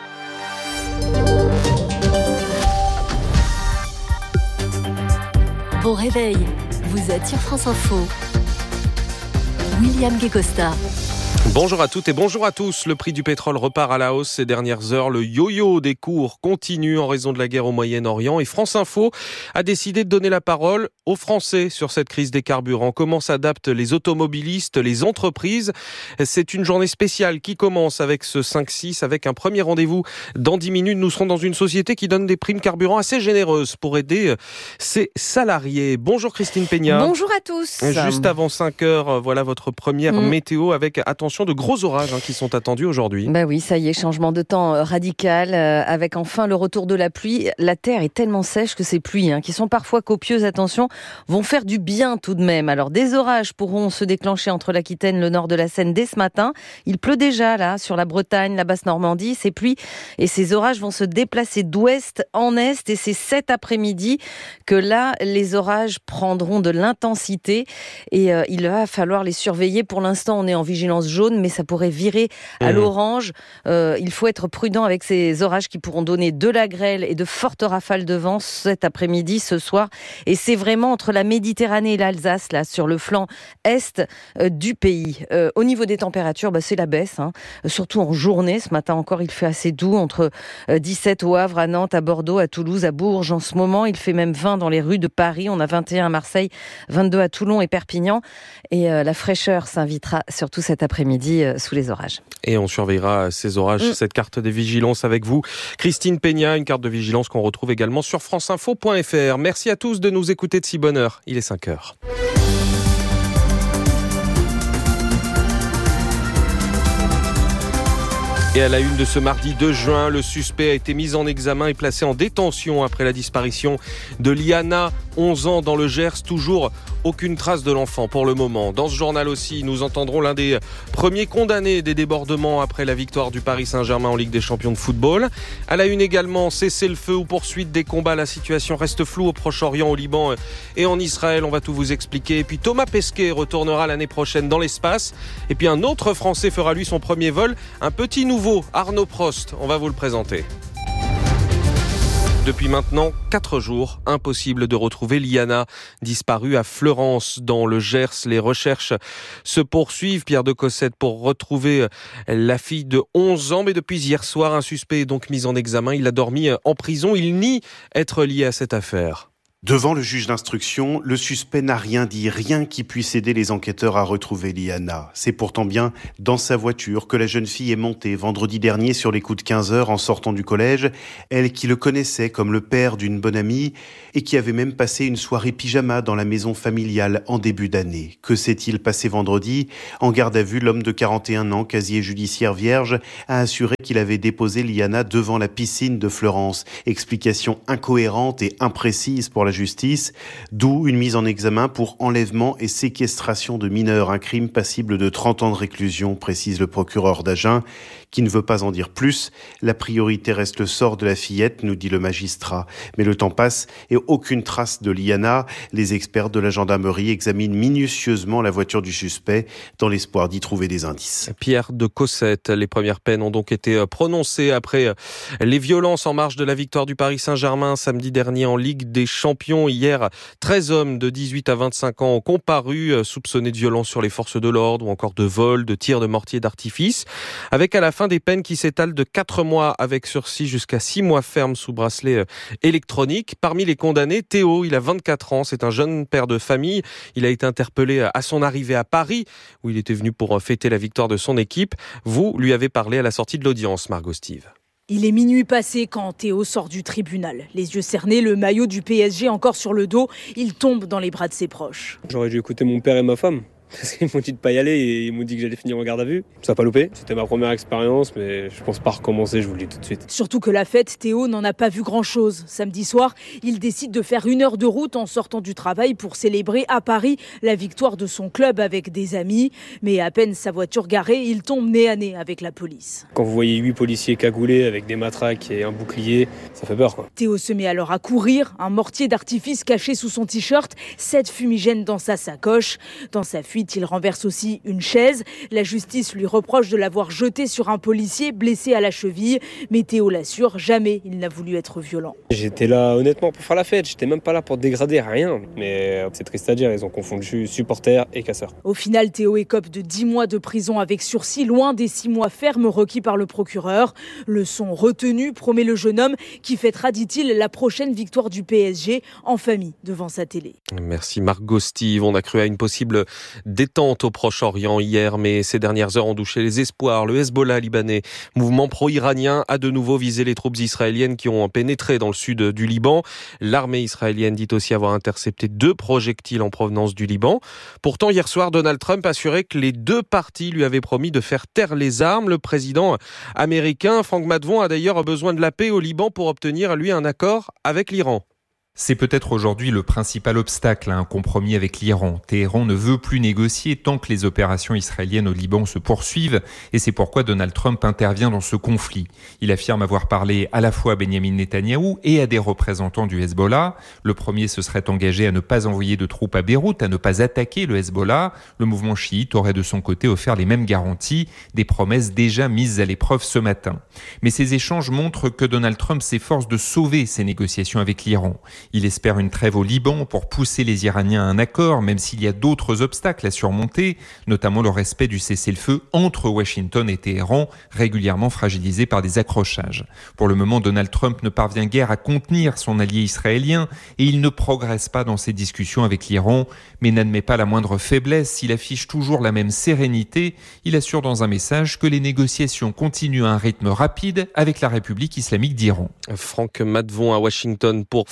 Bon réveil, vous êtes sur France Info. William Guécosta. Bonjour à toutes et bonjour à tous. Le prix du pétrole repart à la hausse ces dernières heures. Le yo-yo des cours continue en raison de la guerre au Moyen-Orient. Et France Info a décidé de donner la parole aux Français sur cette crise des carburants. Comment s'adaptent les automobilistes, les entreprises? C'est une journée spéciale qui commence avec ce cinq six, avec un premier rendez-vous. Dans dix minutes, nous serons dans une société qui donne des primes carburant assez généreuses pour aider ses salariés. Bonjour Christine Peña. Bonjour à tous. Juste avant cinq heures, voilà votre première mmh. météo avec, attention, de gros orages hein, qui sont attendus aujourd'hui. Bah oui, ça y est, changement de temps euh, radical, euh, avec enfin le retour de la pluie. La terre est tellement sèche que ces pluies, hein, qui sont parfois copieuses, attention, vont faire du bien tout de même. Alors des orages pourront se déclencher entre l'Aquitaine, le nord de la Seine dès ce matin. Il pleut déjà là, sur la Bretagne, la Basse-Normandie. Ces pluies et ces orages vont se déplacer d'ouest en est et c'est cet après-midi que là, les orages prendront de l'intensité et euh, il va falloir les surveiller. Pour l'instant, on est en vigilance jaune, mais ça pourrait virer à mmh. l'orange. Euh, il faut être prudent avec ces orages qui pourront donner de la grêle et de fortes rafales de vent cet après-midi, ce soir. Et c'est vraiment entre la Méditerranée et l'Alsace, là, sur le flanc est euh, du pays. Euh, au niveau des températures, bah, c'est la baisse, hein. Surtout en journée. Ce matin encore, il fait assez doux, entre euh, dix-sept au Havre, à Nantes, à Bordeaux, à Toulouse, à Bourges. En ce moment, il fait même vingt dans les rues de Paris. On a vingt et un à Marseille, vingt-deux à Toulon et Perpignan. Et euh, la fraîcheur s'invitera surtout cet après-midi sous les orages. Et on surveillera ces orages, mmh. cette carte de vigilance avec vous. Christine Peña, une carte de vigilance qu'on retrouve également sur franceinfo point f r. Merci à tous de nous écouter de si bonne heure. Il est cinq heures. Et à la une de ce mardi deux juin, le suspect a été mis en examen et placé en détention après la disparition de Liana, onze ans, dans le Gers, toujours aucune trace de l'enfant pour le moment. Dans ce journal aussi, nous entendrons l'un des premiers condamnés des débordements après la victoire du Paris Saint-Germain en Ligue des Champions de football. À la une également, cessez-le-feu ou poursuite des combats. La situation reste floue au Proche-Orient, au Liban et en Israël. On va tout vous expliquer. Et puis Thomas Pesquet retournera l'année prochaine dans l'espace. Et puis un autre Français fera lui son premier vol. Un petit nouveau, Arnaud Prost. On va vous le présenter. Depuis maintenant quatre jours, impossible de retrouver Liana, disparue à Fleurance dans le Gers. Les recherches se poursuivent, Pierre de Cossette, pour retrouver la fille de onze ans. Mais depuis hier soir, un suspect est donc mis en examen. Il a dormi en prison. Il nie être lié à cette affaire. Devant le juge d'instruction, le suspect n'a rien dit, rien qui puisse aider les enquêteurs à retrouver Liana. C'est pourtant bien dans sa voiture que la jeune fille est montée vendredi dernier sur les coups de quinze heures en sortant du collège. Elle qui le connaissait comme le père d'une bonne amie et qui avait même passé une soirée pyjama dans la maison familiale en début d'année. Que s'est-il passé vendredi ? En garde à vue, l'homme de quarante et un ans, casier judiciaire vierge, a assuré qu'il avait déposé Liana devant la piscine de Fleurance. Explication incohérente et imprécise pour la justice, d'où une mise en examen pour enlèvement et séquestration de mineurs, un crime passible de trente ans de réclusion, précise le procureur d'Agen, qui ne veut pas en dire plus. La priorité reste le sort de la fillette, nous dit le magistrat. Mais le temps passe et aucune trace de Liana. Les experts de la gendarmerie examinent minutieusement la voiture du suspect dans l'espoir d'y trouver des indices. Pierre de Cossette, les premières peines ont donc été prononcées après les violences en marge de la victoire du Paris Saint-Germain samedi dernier en Ligue des Champions. Hier, treize hommes de dix-huit à vingt-cinq ans ont comparu, soupçonnés de violences sur les forces de l'ordre ou encore de vol, de tir de mortier d'artifice, avec à la fin des peines qui s'étalent de quatre mois avec sursis jusqu'à six mois ferme sous bracelet électronique. Parmi les condamnés, Théo, il a vingt-quatre ans, c'est un jeune père de famille. Il a été interpellé à son arrivée à Paris, où il était venu pour fêter la victoire de son équipe. Vous lui avez parlé à la sortie de l'audience, Margot Steve. Il est minuit passé quand Théo sort du tribunal. Les yeux cernés, le maillot du P S G encore sur le dos, il tombe dans les bras de ses proches. J'aurais dû écouter mon père et ma femme. Parce qu'ils m'ont dit de pas y aller et ils m'ont dit que j'allais finir en garde à vue. Ça n'a pas loupé. C'était ma première expérience, mais je pense pas recommencer, je vous le dis tout de suite. Surtout que la fête, Théo n'en a pas vu grand-chose. Samedi soir, il décide de faire une heure de route en sortant du travail pour célébrer à Paris la victoire de son club avec des amis. Mais à peine sa voiture garée, il tombe nez à nez avec la police. Quand vous voyez huit policiers cagoulés avec des matraques et un bouclier, ça fait peur, quoi. Théo se met alors à courir, un mortier d'artifice caché sous son t-shirt, sept fumigènes dans sa sacoche. Dans sa fuite, il renverse aussi une chaise. La justice lui reproche de l'avoir jeté sur un policier blessé à la cheville. Mais Théo l'assure, jamais il n'a voulu être violent. J'étais là honnêtement pour faire la fête, j'étais même pas là pour dégrader, rien. Mais c'est triste à dire, ils ont confondu supporters et casseurs. Au final, Théo écope de dix mois de prison avec sursis, loin des six mois fermes requis par le procureur. Leçon retenue, promet le jeune homme qui fêtera, dit-il, la prochaine victoire du P S G en famille devant sa télé. Merci Margot Steve. On a cru à une possible détente au Proche-Orient hier, mais ces dernières heures ont douché les espoirs. Le Hezbollah libanais, mouvement pro-iranien, a de nouveau visé les troupes israéliennes qui ont pénétré dans le sud du Liban. L'armée israélienne dit aussi avoir intercepté deux projectiles en provenance du Liban. Pourtant, hier soir, Donald Trump assurait que les deux parties lui avaient promis de faire taire les armes. Le président américain, Franck Maddevon, a d'ailleurs besoin de la paix au Liban pour obtenir, lui, un accord avec l'Iran. C'est peut-être aujourd'hui le principal obstacle à un compromis avec l'Iran. Téhéran ne veut plus négocier tant que les opérations israéliennes au Liban se poursuivent et c'est pourquoi Donald Trump intervient dans ce conflit. Il affirme avoir parlé à la fois à Benjamin Netanyahou et à des représentants du Hezbollah. Le premier se serait engagé à ne pas envoyer de troupes à Beyrouth, à ne pas attaquer le Hezbollah. Le mouvement chiite aurait de son côté offert les mêmes garanties, des promesses déjà mises à l'épreuve ce matin. Mais ces échanges montrent que Donald Trump s'efforce de sauver ces négociations avec l'Iran. Il espère une trêve au Liban pour pousser les Iraniens à un accord, même s'il y a d'autres obstacles à surmonter, notamment le respect du cessez-le-feu entre Washington et Téhéran, régulièrement fragilisé par des accrochages. Pour le moment, Donald Trump ne parvient guère à contenir son allié israélien et il ne progresse pas dans ses discussions avec l'Iran, mais n'admet pas la moindre faiblesse. Il affiche toujours la même sérénité. Il assure dans un message que les négociations continuent à un rythme rapide avec la République islamique d'Iran. Franck Maddevon à Washington pour France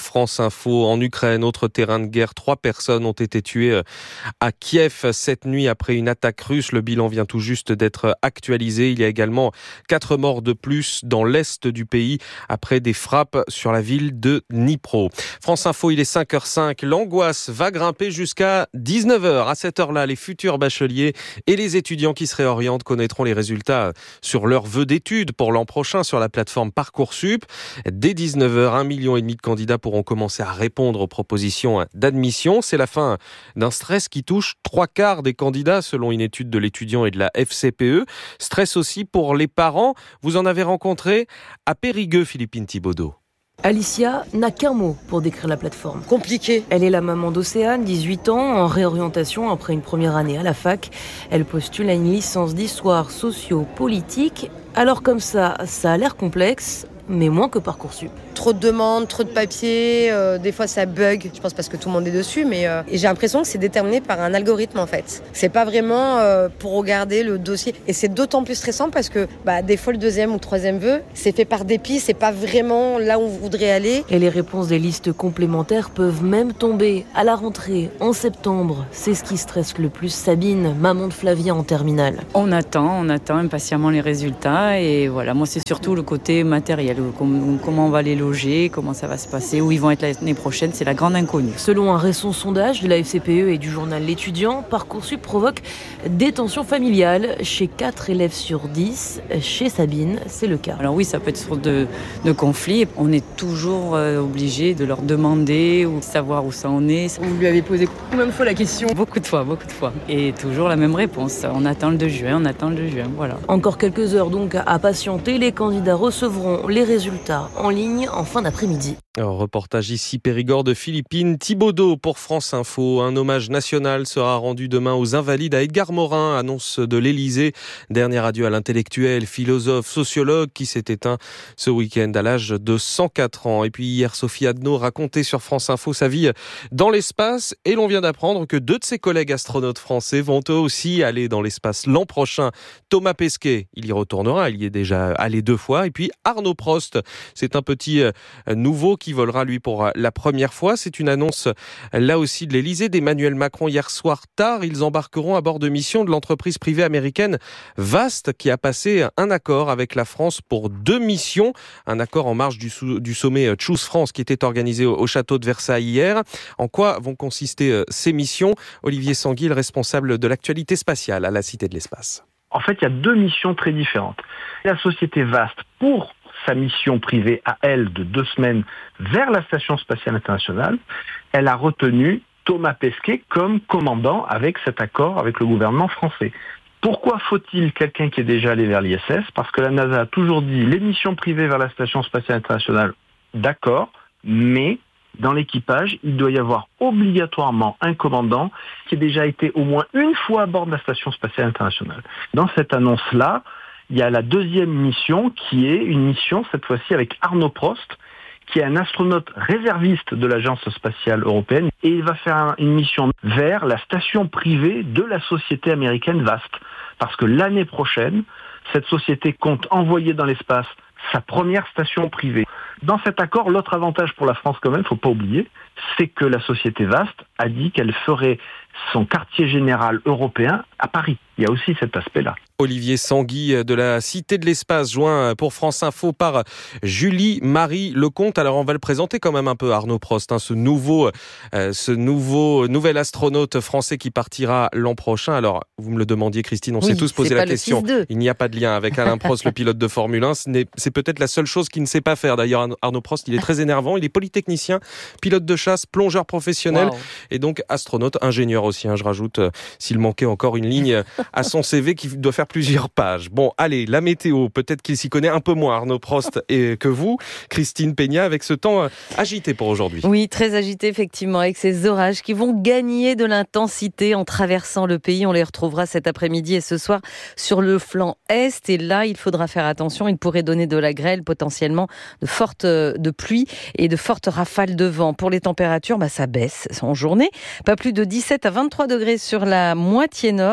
Info. En Ukraine, autre terrain de guerre, trois personnes ont été tuées à Kiev cette nuit après une attaque russe. Le bilan vient tout juste d'être actualisé. Il y a également quatre morts de plus dans l'est du pays après des frappes sur la ville de Dnipro. France Info, il est cinq heures cinq. L'angoisse va grimper jusqu'à dix-neuf heures. À cette heure-là, les futurs bacheliers et les étudiants qui se réorientent connaîtront les résultats sur leur vœu d'études pour l'an prochain sur la plateforme Parcoursup. Dès dix-neuf heures, un million et demi de candidats pourront commencer à répondre aux propositions d'admission. C'est la fin d'un stress qui touche trois quarts des candidats selon une étude de l'étudiant et de la F C P E. Stress aussi pour les parents. Vous en avez rencontré à Périgueux, Philippine Thibaudot. Alicia n'a qu'un mot pour décrire la plateforme. Compliqué. Elle est la maman d'Océane, dix-huit ans, en réorientation après une première année à la fac. Elle postule à une licence d'histoire socio-politique. Alors comme ça, ça a l'air complexe, mais moins que Parcoursup. Trop de demandes, trop de papiers, euh, des fois ça bug, je pense parce que tout le monde est dessus, mais euh, et j'ai l'impression que c'est déterminé par un algorithme en fait. C'est pas vraiment euh, pour regarder le dossier, et c'est d'autant plus stressant parce que bah, des fois le deuxième ou le troisième vœu, c'est fait par dépit, c'est pas vraiment là où on voudrait aller. Et les réponses des listes complémentaires peuvent même tomber à la rentrée, en septembre. C'est ce qui stresse le plus Sabine, maman de Flavien en terminale. On attend, on attend impatiemment les résultats, et voilà, moi c'est surtout le côté matériel, comment on va les loger, comment ça va se passer, où ils vont être l'année prochaine, c'est la grande inconnue. Selon un récent sondage de la F C P E et du journal L'étudiant, Parcoursup provoque des tensions familiales chez quatre élèves sur dix. Chez Sabine, c'est le cas. Alors oui, ça peut être source de, de conflits. On est toujours euh, obligé de leur demander ou savoir où ça en est. Vous lui avez posé combien de fois la question ? Beaucoup de fois, beaucoup de fois. Et toujours la même réponse. On attend le deux juin, on attend le deux juin, voilà. Encore quelques heures donc à patienter. Les candidats recevront les résultats en ligne en fin d'après-midi. Alors, reportage ici Périgord de Philippine Thibaudot pour France Info. Un hommage national sera rendu demain aux Invalides à Edgar Morin, annonce de l'Élysée. Dernier adieu à l'intellectuel, philosophe, sociologue qui s'est éteint ce week-end à l'âge de cent quatre ans. Et puis hier, Sophie Adno racontait sur France Info sa vie dans l'espace, et l'on vient d'apprendre que deux de ses collègues astronautes français vont eux aussi aller dans l'espace l'an prochain. Thomas Pesquet, il y retournera, il y est déjà allé deux fois. Et puis Arnaud Prost, c'est un petit nouveau qui volera lui pour la première fois. C'est une annonce là aussi de l'Élysée, d'Emmanuel Macron hier soir tard. Ils embarqueront à bord de mission de l'entreprise privée américaine Vast qui a passé un accord avec la France pour deux missions. Un accord en marge du, sou- du sommet Choose France qui était organisé au, au château de Versailles hier. En quoi vont consister ces missions ? Olivier Sanguil, responsable de l'actualité spatiale à la Cité de l'Espace. En fait, il y a deux missions très différentes. La société Vast, pour sa mission privée à elle de deux semaines vers la Station spatiale internationale, elle a retenu Thomas Pesquet comme commandant avec cet accord avec le gouvernement français. Pourquoi faut-il quelqu'un qui est déjà allé vers l'I S S ? Parce que la NASA a toujours dit les missions privées vers la Station spatiale internationale, d'accord, mais dans l'équipage, il doit y avoir obligatoirement un commandant qui ait déjà été au moins une fois à bord de la Station spatiale internationale. Dans cette annonce-là, il y a la deuxième mission qui est une mission, cette fois-ci avec Arnaud Prost, qui est un astronaute réserviste de l'Agence spatiale européenne, et il va faire une mission vers la station privée de la société américaine Vast. Parce que l'année prochaine, cette société compte envoyer dans l'espace sa première station privée. Dans cet accord, l'autre avantage pour la France quand même, il ne faut pas oublier, c'est que la société Vast a dit qu'elle ferait son quartier général européen à Paris. Il y a aussi cet aspect-là. Olivier Sanguy de la Cité de l'Espace, joint pour France Info par Julie-Marie Lecomte. Alors on va le présenter quand même un peu, Arnaud Prost, hein, ce nouveau, euh, ce nouveau nouvel astronaute français qui partira l'an prochain. Alors vous me le demandiez, Christine, on oui, s'est tous posé la question. Il n'y a pas de lien avec Alain Prost, le pilote de Formule un. Ce n'est, c'est peut-être la seule chose qu'il ne sait pas faire. D'ailleurs, Arnaud Prost, il est très énervant. Il est polytechnicien, pilote de chasse, plongeur professionnel wow. et donc astronaute, ingénieur aussi. Hein, je rajoute, euh, s'il manquait encore une ligne à son C V qui doit faire plusieurs pages. Bon, allez, la météo, peut-être qu'il s'y connaît un peu moins, Arnaud Prost, et que vous, Christine Peña, avec ce temps agité pour aujourd'hui. Oui, très agité, effectivement, avec ces orages qui vont gagner de l'intensité en traversant le pays. On les retrouvera cet après-midi et ce soir sur le flanc est. Et là, il faudra faire attention. Il pourrait donner de la grêle, potentiellement de fortes de pluie et de fortes rafales de vent. Pour les températures, bah, ça baisse en journée. Pas plus de dix-sept à vingt-trois degrés sur la moitié nord.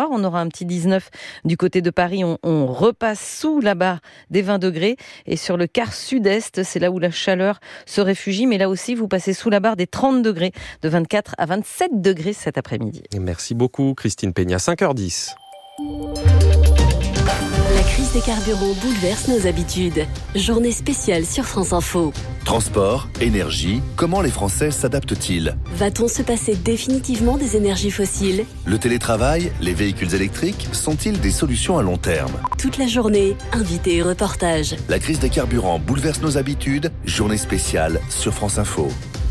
nord. On aura un petit dix-neuf du côté de Paris. On, on repasse sous la barre des vingt degrés. Et sur le quart sud-est, c'est là où la chaleur se réfugie. Mais là aussi, vous passez sous la barre des trente degrés, de vingt-quatre à vingt-sept degrés cet après-midi. Merci beaucoup, Christine Peña. cinq heures dix. La crise des carburants bouleverse nos habitudes. Journée spéciale sur France Info. Transport, énergie, comment les Français s'adaptent-ils ? Va-t-on se passer définitivement des énergies fossiles ? Le télétravail, les véhicules électriques sont-ils des solutions à long terme ? Toute la journée, invités et reportages. La crise des carburants bouleverse nos habitudes. Journée spéciale sur France Info.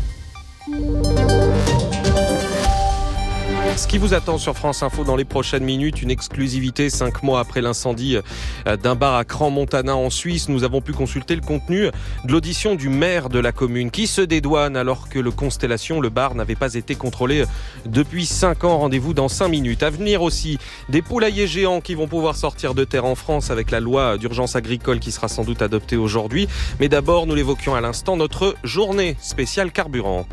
Ce qui vous attend sur France Info dans les prochaines minutes, une exclusivité cinq mois après l'incendie d'un bar à Crans-Montana en Suisse. Nous avons pu consulter le contenu de l'audition du maire de la commune qui se dédouane alors que le Constellation, le bar, n'avait pas été contrôlé depuis cinq ans. Rendez-vous dans cinq minutes. À venir aussi, des poulaillers géants qui vont pouvoir sortir de terre en France avec la loi d'urgence agricole qui sera sans doute adoptée aujourd'hui. Mais d'abord, nous l'évoquions à l'instant, notre journée spéciale carburant.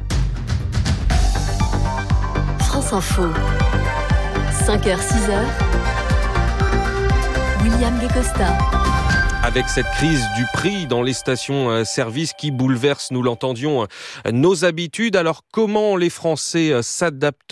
France Info. cinq heures, six heures. William Guécosta. Avec cette crise du prix dans les stations-service qui bouleverse, nous l'entendions, nos habitudes. Alors comment les Français s'adaptent-ils ?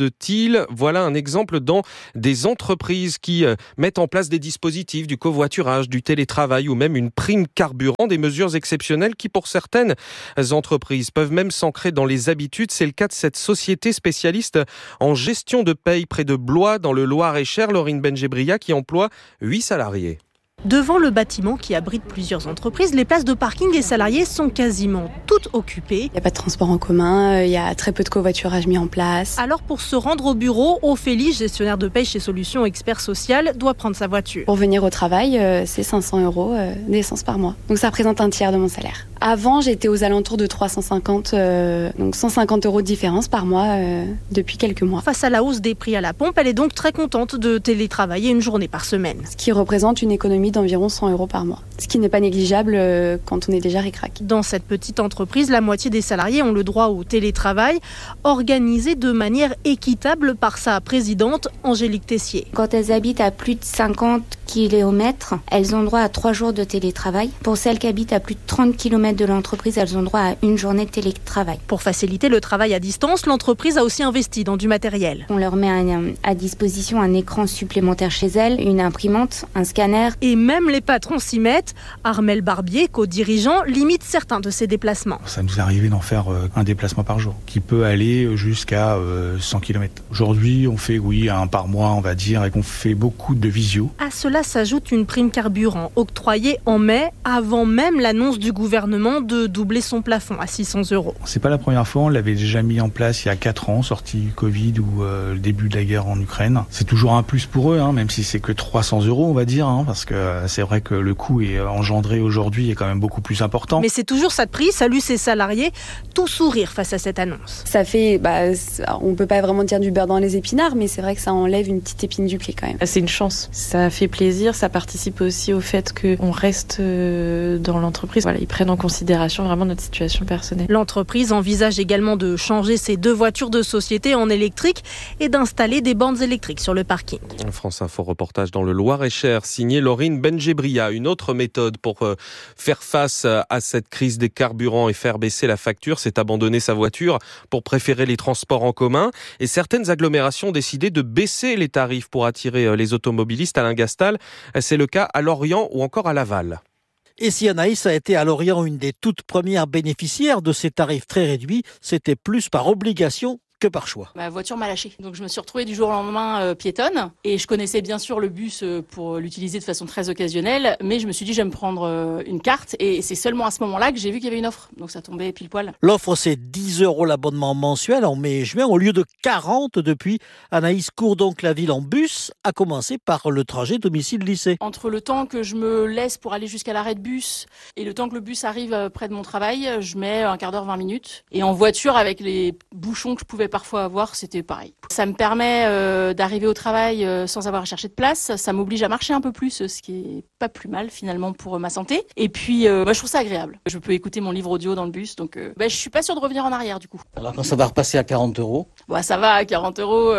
Voilà un exemple dans des entreprises qui mettent en place des dispositifs, du covoiturage, du télétravail ou même une prime carburant, des mesures exceptionnelles qui pour certaines entreprises peuvent même s'ancrer dans les habitudes. C'est le cas de cette société spécialiste en gestion de paye près de Blois dans le Loir-et-Cher, Laurine Benjebria, qui emploie huit salariés. Devant le bâtiment qui abrite plusieurs entreprises, les places de parking des salariés sont quasiment toutes occupées. Il n'y a pas de transport en commun, il y a très peu de covoiturage mis en place. Alors pour se rendre au bureau, Ophélie, gestionnaire de paye chez Solutions Expert Social, doit prendre sa voiture. Pour venir au travail, c'est cinq cents euros d'essence par mois. Donc ça représente un tiers de mon salaire. Avant, j'étais aux alentours de trois cent cinquante, euh, donc cent cinquante euros de différence par mois euh, depuis quelques mois. Face à la hausse des prix à la pompe, elle est donc très contente de télétravailler une journée par semaine. Ce qui représente une économie d'environ cent euros par mois. Ce qui n'est pas négligeable euh, quand on est déjà ric-rac. Dans cette petite entreprise, la moitié des salariés ont le droit au télétravail, organisé de manière équitable par sa présidente Angélique Tessier. Quand elles habitent à plus de cinquante kilomètres, elles ont droit à trois jours de télétravail. Pour celles qui habitent à plus de trente kilomètres de l'entreprise, elles ont droit à une journée de télétravail. Pour faciliter le travail à distance, l'entreprise a aussi investi dans du matériel. On leur met un, à disposition un écran supplémentaire chez elles, une imprimante, un scanner. Et même les patrons s'y mettent. Armel Barbier, co-dirigeant, limite certains de ces déplacements. Ça nous est arrivé d'en faire un déplacement par jour, qui peut aller jusqu'à cent kilomètres. Aujourd'hui, on fait, oui, un par mois, on va dire, et qu'on fait beaucoup de visio. À cela s'ajoute une prime carburant octroyée en mai, avant même l'annonce du gouvernement de doubler son plafond à six cents euros. C'est pas la première fois, on l'avait déjà mis en place il y a quatre ans, sorti du Covid ou euh, le début de la guerre en Ukraine. C'est toujours un plus pour eux, hein, même si c'est que trois cents euros, on va dire, hein, parce que euh, c'est vrai que le coût est engendré aujourd'hui est quand même beaucoup plus important. Mais c'est toujours ça de prix, salue ses salariés, tout sourire face à cette annonce. Ça fait, bah, on peut pas vraiment dire du beurre dans les épinards, mais c'est vrai que ça enlève une petite épine du pied quand même. C'est une chance, ça fait plaisir, ça participe aussi au fait qu'on reste dans l'entreprise. Voilà, ils prennent en considération vraiment notre situation personnelle. L'entreprise envisage également de changer ses deux voitures de société en électrique et d'installer des bornes électriques sur le parking. France Info reportage dans le Loir-et-Cher, signé Laurine Benjebria. Une autre méthode pour faire face à cette crise des carburants et faire baisser la facture, c'est abandonner sa voiture pour préférer les transports en commun. Et certaines agglomérations ont décidé de baisser les tarifs pour attirer les automobilistes. Alain Gastal, c'est le cas à Lorient ou encore à Laval. Et si Anaïs a été à Lorient une des toutes premières bénéficiaires de ces tarifs très réduits, c'était plus par obligation que par choix. Ma voiture m'a lâché. Donc je me suis retrouvée du jour au lendemain euh, piétonne. Et je connaissais bien sûr le bus euh, pour l'utiliser de façon très occasionnelle. Mais je me suis dit, je vais me prendre euh, une carte. Et c'est seulement à ce moment-là que j'ai vu qu'il y avait une offre. Donc ça tombait pile poil. L'offre, c'est dix euros l'abonnement mensuel en mai et juin au lieu de quarante depuis. Anaïs court donc la ville en bus, à commencer par le trajet domicile-lycée. Entre le temps que je me laisse pour aller jusqu'à l'arrêt de bus et le temps que le bus arrive près de mon travail, je mets un quart d'heure, vingt minutes. Et en voiture, avec les bouchons que je pouvais parfois avoir, c'était pareil. Ça me permet euh, d'arriver au travail euh, sans avoir à chercher de place. Ça m'oblige à marcher un peu plus, ce qui est pas plus mal finalement pour ma santé. Et puis, euh, bah, je trouve ça agréable. Je peux écouter mon livre audio dans le bus, donc euh, bah, je suis pas sûre de revenir en arrière du coup. Alors quand ça va repasser à quarante euros bah, ça va, à quarante euros, euh,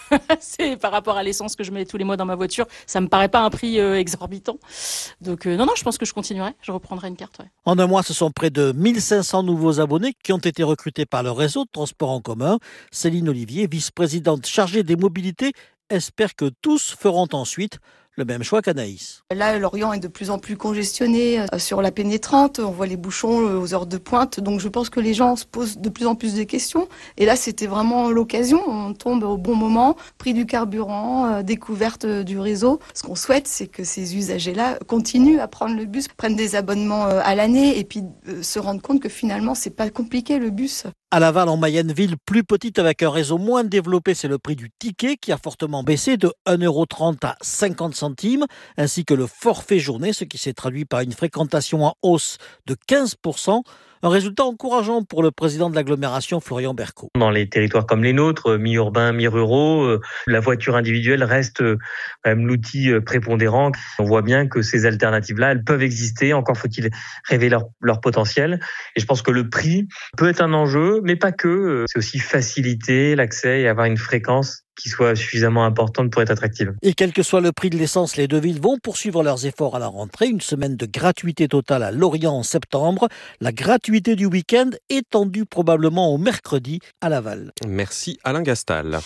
C'est par rapport à l'essence que je mets tous les mois dans ma voiture, ça me paraît pas un prix euh, exorbitant. Donc euh, non, non, je pense que je continuerai, je reprendrai une carte. Ouais. En un mois, ce sont près de mille cinq cents nouveaux abonnés qui ont été recrutés par le réseau de transport en commun. Céline Olivier, vice-présidente chargée des mobilités, espère que tous feront ensuite le même choix qu'Anaïs. Là, Lorient est de plus en plus congestionné euh, sur la pénétrante. On voit les bouchons euh, aux heures de pointe. Donc, je pense que les gens se posent de plus en plus de questions. Et là, c'était vraiment l'occasion. On tombe au bon moment. Prix du carburant, euh, découverte euh, du réseau. Ce qu'on souhaite, c'est que ces usagers-là continuent à prendre le bus, prennent des abonnements euh, à l'année et puis euh, se rendent compte que finalement, c'est pas compliqué le bus. À Laval, en Mayenne, ville plus petite avec un réseau moins développé, c'est le prix du ticket qui a fortement baissé de un euro trente à cinquante centimes, ainsi que le forfait journée, ce qui s'est traduit par une fréquentation en hausse de quinze pour cent. Un résultat encourageant pour le président de l'agglomération, Florian Berco. Dans les territoires comme les nôtres, mi-urbains, mi-ruraux, la voiture individuelle reste quand même l'outil prépondérant. On voit bien que ces alternatives-là, elles peuvent exister. Encore faut-il révéler leur, leur potentiel. Et je pense que le prix peut être un enjeu, mais pas que. C'est aussi faciliter l'accès et avoir une fréquence qui soit suffisamment importante pour être attractive. Et quel que soit le prix de l'essence, les deux villes vont poursuivre leurs efforts à la rentrée. Une semaine de gratuité totale à Lorient en septembre. La gratuité du week-end étendue probablement au mercredi à Laval. Merci Alain Gastal.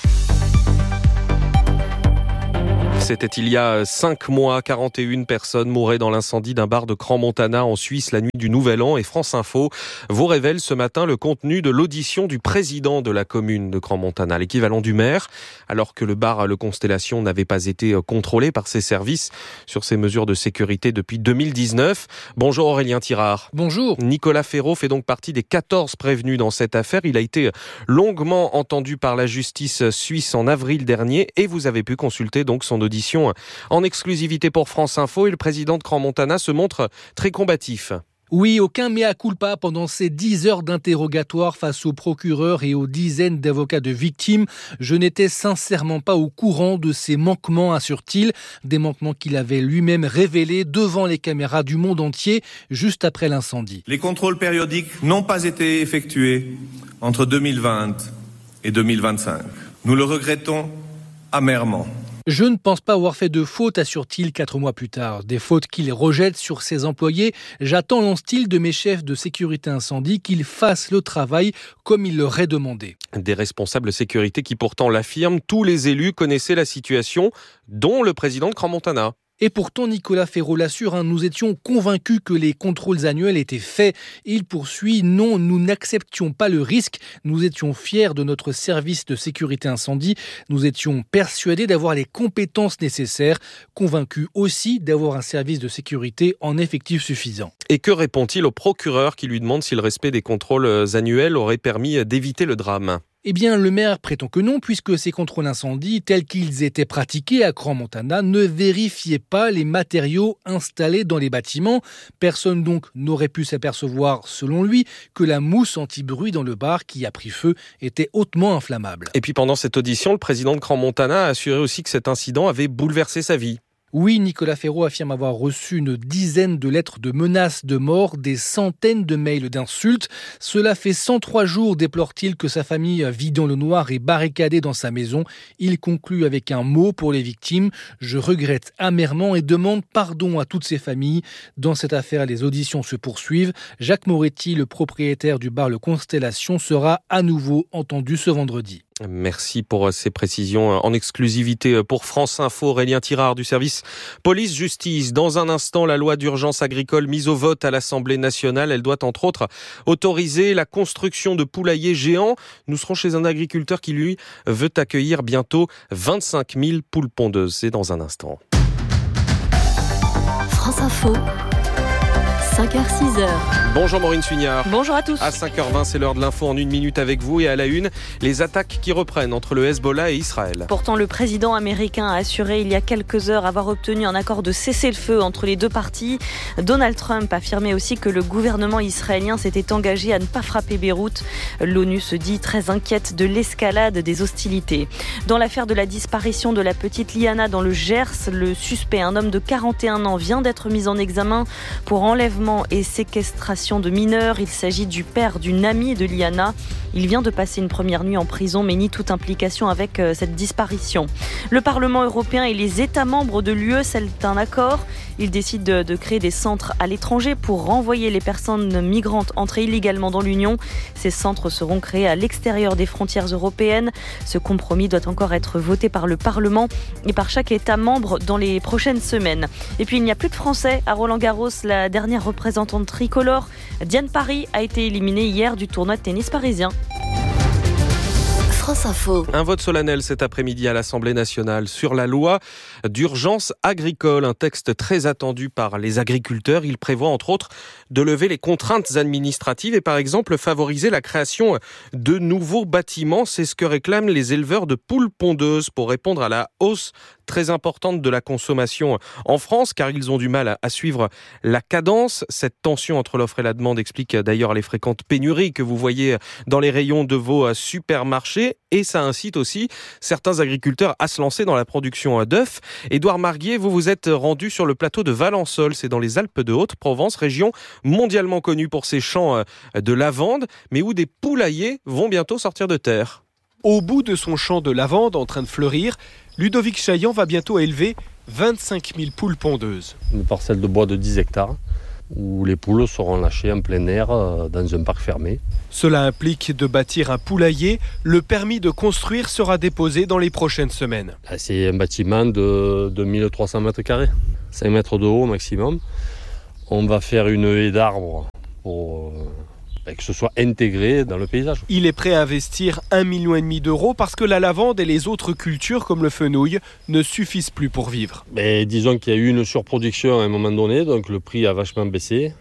C'était il y a cinq mois, quarante et une personnes mouraient dans l'incendie d'un bar de Crans-Montana en Suisse la nuit du Nouvel An. Et France Info vous révèle ce matin le contenu de l'audition du président de la commune de Crans-Montana, l'équivalent du maire, alors que le bar Le Constellation n'avait pas été contrôlé par ses services sur ces mesures de sécurité depuis deux mille dix-neuf. Bonjour Aurélien Tirard. Bonjour. Nicolas Ferraud fait donc partie des quatorze prévenus dans cette affaire. Il a été longuement entendu par la justice suisse en avril dernier et vous avez pu consulter donc son audition en exclusivité pour France Info et le président de Crans-Montana se montre très combatif. Oui, aucun mea culpa pendant ces dix heures d'interrogatoire face aux procureurs et aux dizaines d'avocats de victimes. Je n'étais sincèrement pas au courant de ces manquements, assure-t-il. Des manquements qu'il avait lui-même révélés devant les caméras du monde entier juste après l'incendie. Les contrôles périodiques n'ont pas été effectués entre deux mille vingt et deux mille vingt-cinq. Nous le regrettons amèrement. Je ne pense pas avoir fait de fautes, assure-t-il quatre mois plus tard. Des fautes qu'il rejette sur ses employés. J'attends, lance-t-il, de mes chefs de sécurité incendie qu'ils fassent le travail comme il leur est demandé. Des responsables sécurité qui pourtant l'affirment, tous les élus connaissaient la situation, dont le président de Crans-Montana. Et pourtant, Nicolas Ferraud l'assure, hein, nous étions convaincus que les contrôles annuels étaient faits. Il poursuit, non, nous n'acceptions pas le risque. Nous étions fiers de notre service de sécurité incendie. Nous étions persuadés d'avoir les compétences nécessaires, convaincus aussi d'avoir un service de sécurité en effectif suffisant. Et que répond-il au procureur qui lui demande si le respect des contrôles annuels aurait permis d'éviter le drame ? Eh bien, le maire prétend que non, puisque ces contrôles incendie, tels qu'ils étaient pratiqués à Crans-Montana, ne vérifiaient pas les matériaux installés dans les bâtiments. Personne donc n'aurait pu s'apercevoir, selon lui, que la mousse anti-bruit dans le bar qui a pris feu était hautement inflammable. Et puis pendant cette audition, le président de Crans-Montana a assuré aussi que cet incident avait bouleversé sa vie. Oui, Nicolas Ferraud affirme avoir reçu une dizaine de lettres de menaces de mort, des centaines de mails d'insultes. Cela fait cent trois jours, déplore-t-il, que sa famille vit dans le noir et barricadée dans sa maison. Il conclut avec un mot pour les victimes. Je regrette amèrement et demande pardon à toutes ces familles. Dans cette affaire, les auditions se poursuivent. Jacques Moretti, le propriétaire du bar Le Constellation, sera à nouveau entendu ce vendredi. Merci pour ces précisions en exclusivité pour France Info. Aurélien Tirard du service police-justice. Dans un instant, la loi d'urgence agricole mise au vote à l'Assemblée nationale. Elle doit entre autres autoriser la construction de poulaillers géants. Nous serons chez un agriculteur qui, lui, veut accueillir bientôt vingt-cinq mille poules pondeuses. C'est dans un instant. France Info. cinq heures six heures. Bonjour Maureen Suignard. Bonjour à tous. À cinq heures vingt, c'est l'heure de l'info en une minute avec vous. Et à la une, les attaques qui reprennent entre le Hezbollah et Israël. Pourtant, le président américain a assuré il y a quelques heures avoir obtenu un accord de cessez-le-feu entre les deux parties. Donald Trump a affirmé aussi que le gouvernement israélien s'était engagé à ne pas frapper Beyrouth. L'ONU se dit très inquiète de l'escalade des hostilités. Dans l'affaire de la disparition de la petite Liana dans le Gers, le suspect, un homme de quarante et un ans, vient d'être mis en examen pour enlèvement harcèlement et séquestration de mineurs. Il s'agit du père d'une amie de Liana. Il vient de passer une première nuit en prison, mais nie toute implication avec cette disparition. Le Parlement européen et les États membres de l'U E scellent un accord. Ils décident de, de créer des centres à l'étranger pour renvoyer les personnes migrantes entrées illégalement dans l'Union. Ces centres seront créés à l'extérieur des frontières européennes. Ce compromis doit encore être voté par le Parlement et par chaque État membre dans les prochaines semaines. Et puis il n'y a plus de Français à Roland-Garros. La dernière représentante tricolore, Diane Paris, a été éliminée hier du tournoi de tennis parisien. France Info. Un vote solennel cet après-midi à l'Assemblée nationale sur la loi d'urgence agricole, un texte très attendu par les agriculteurs. Il prévoit entre autres de lever les contraintes administratives et par exemple favoriser la création de nouveaux bâtiments. C'est ce que réclament les éleveurs de poules pondeuses pour répondre à la hausse très importante de la consommation en France, car ils ont du mal à suivre la cadence. Cette tension entre l'offre et la demande explique d'ailleurs les fréquentes pénuries que vous voyez dans les rayons de vos supermarchés. Et ça incite aussi certains agriculteurs à se lancer dans la production d'œufs. Édouard Marguier, vous vous êtes rendu sur le plateau de Valençol, c'est dans les Alpes de Haute-Provence, région mondialement connue pour ses champs de lavande, mais où des poulaillers vont bientôt sortir de terre. Au bout de son champ de lavande en train de fleurir, Ludovic Chaillan va bientôt élever vingt-cinq mille poules pondeuses. Une parcelle de bois de dix hectares où les poules seront lâchées en plein air dans un parc fermé. Cela implique de bâtir un poulailler. Le permis de construire sera déposé dans les prochaines semaines. C'est un bâtiment de, de mille trois cents mètres carrés, cinq mètres de haut maximum. On va faire une haie d'arbres pour que ce soit intégré dans le paysage. Il est prêt à investir un million et demi d'euros parce que la lavande et les autres cultures comme le fenouil ne suffisent plus pour vivre. Mais disons qu'il y a eu une surproduction à un moment donné, donc le prix a vachement baissé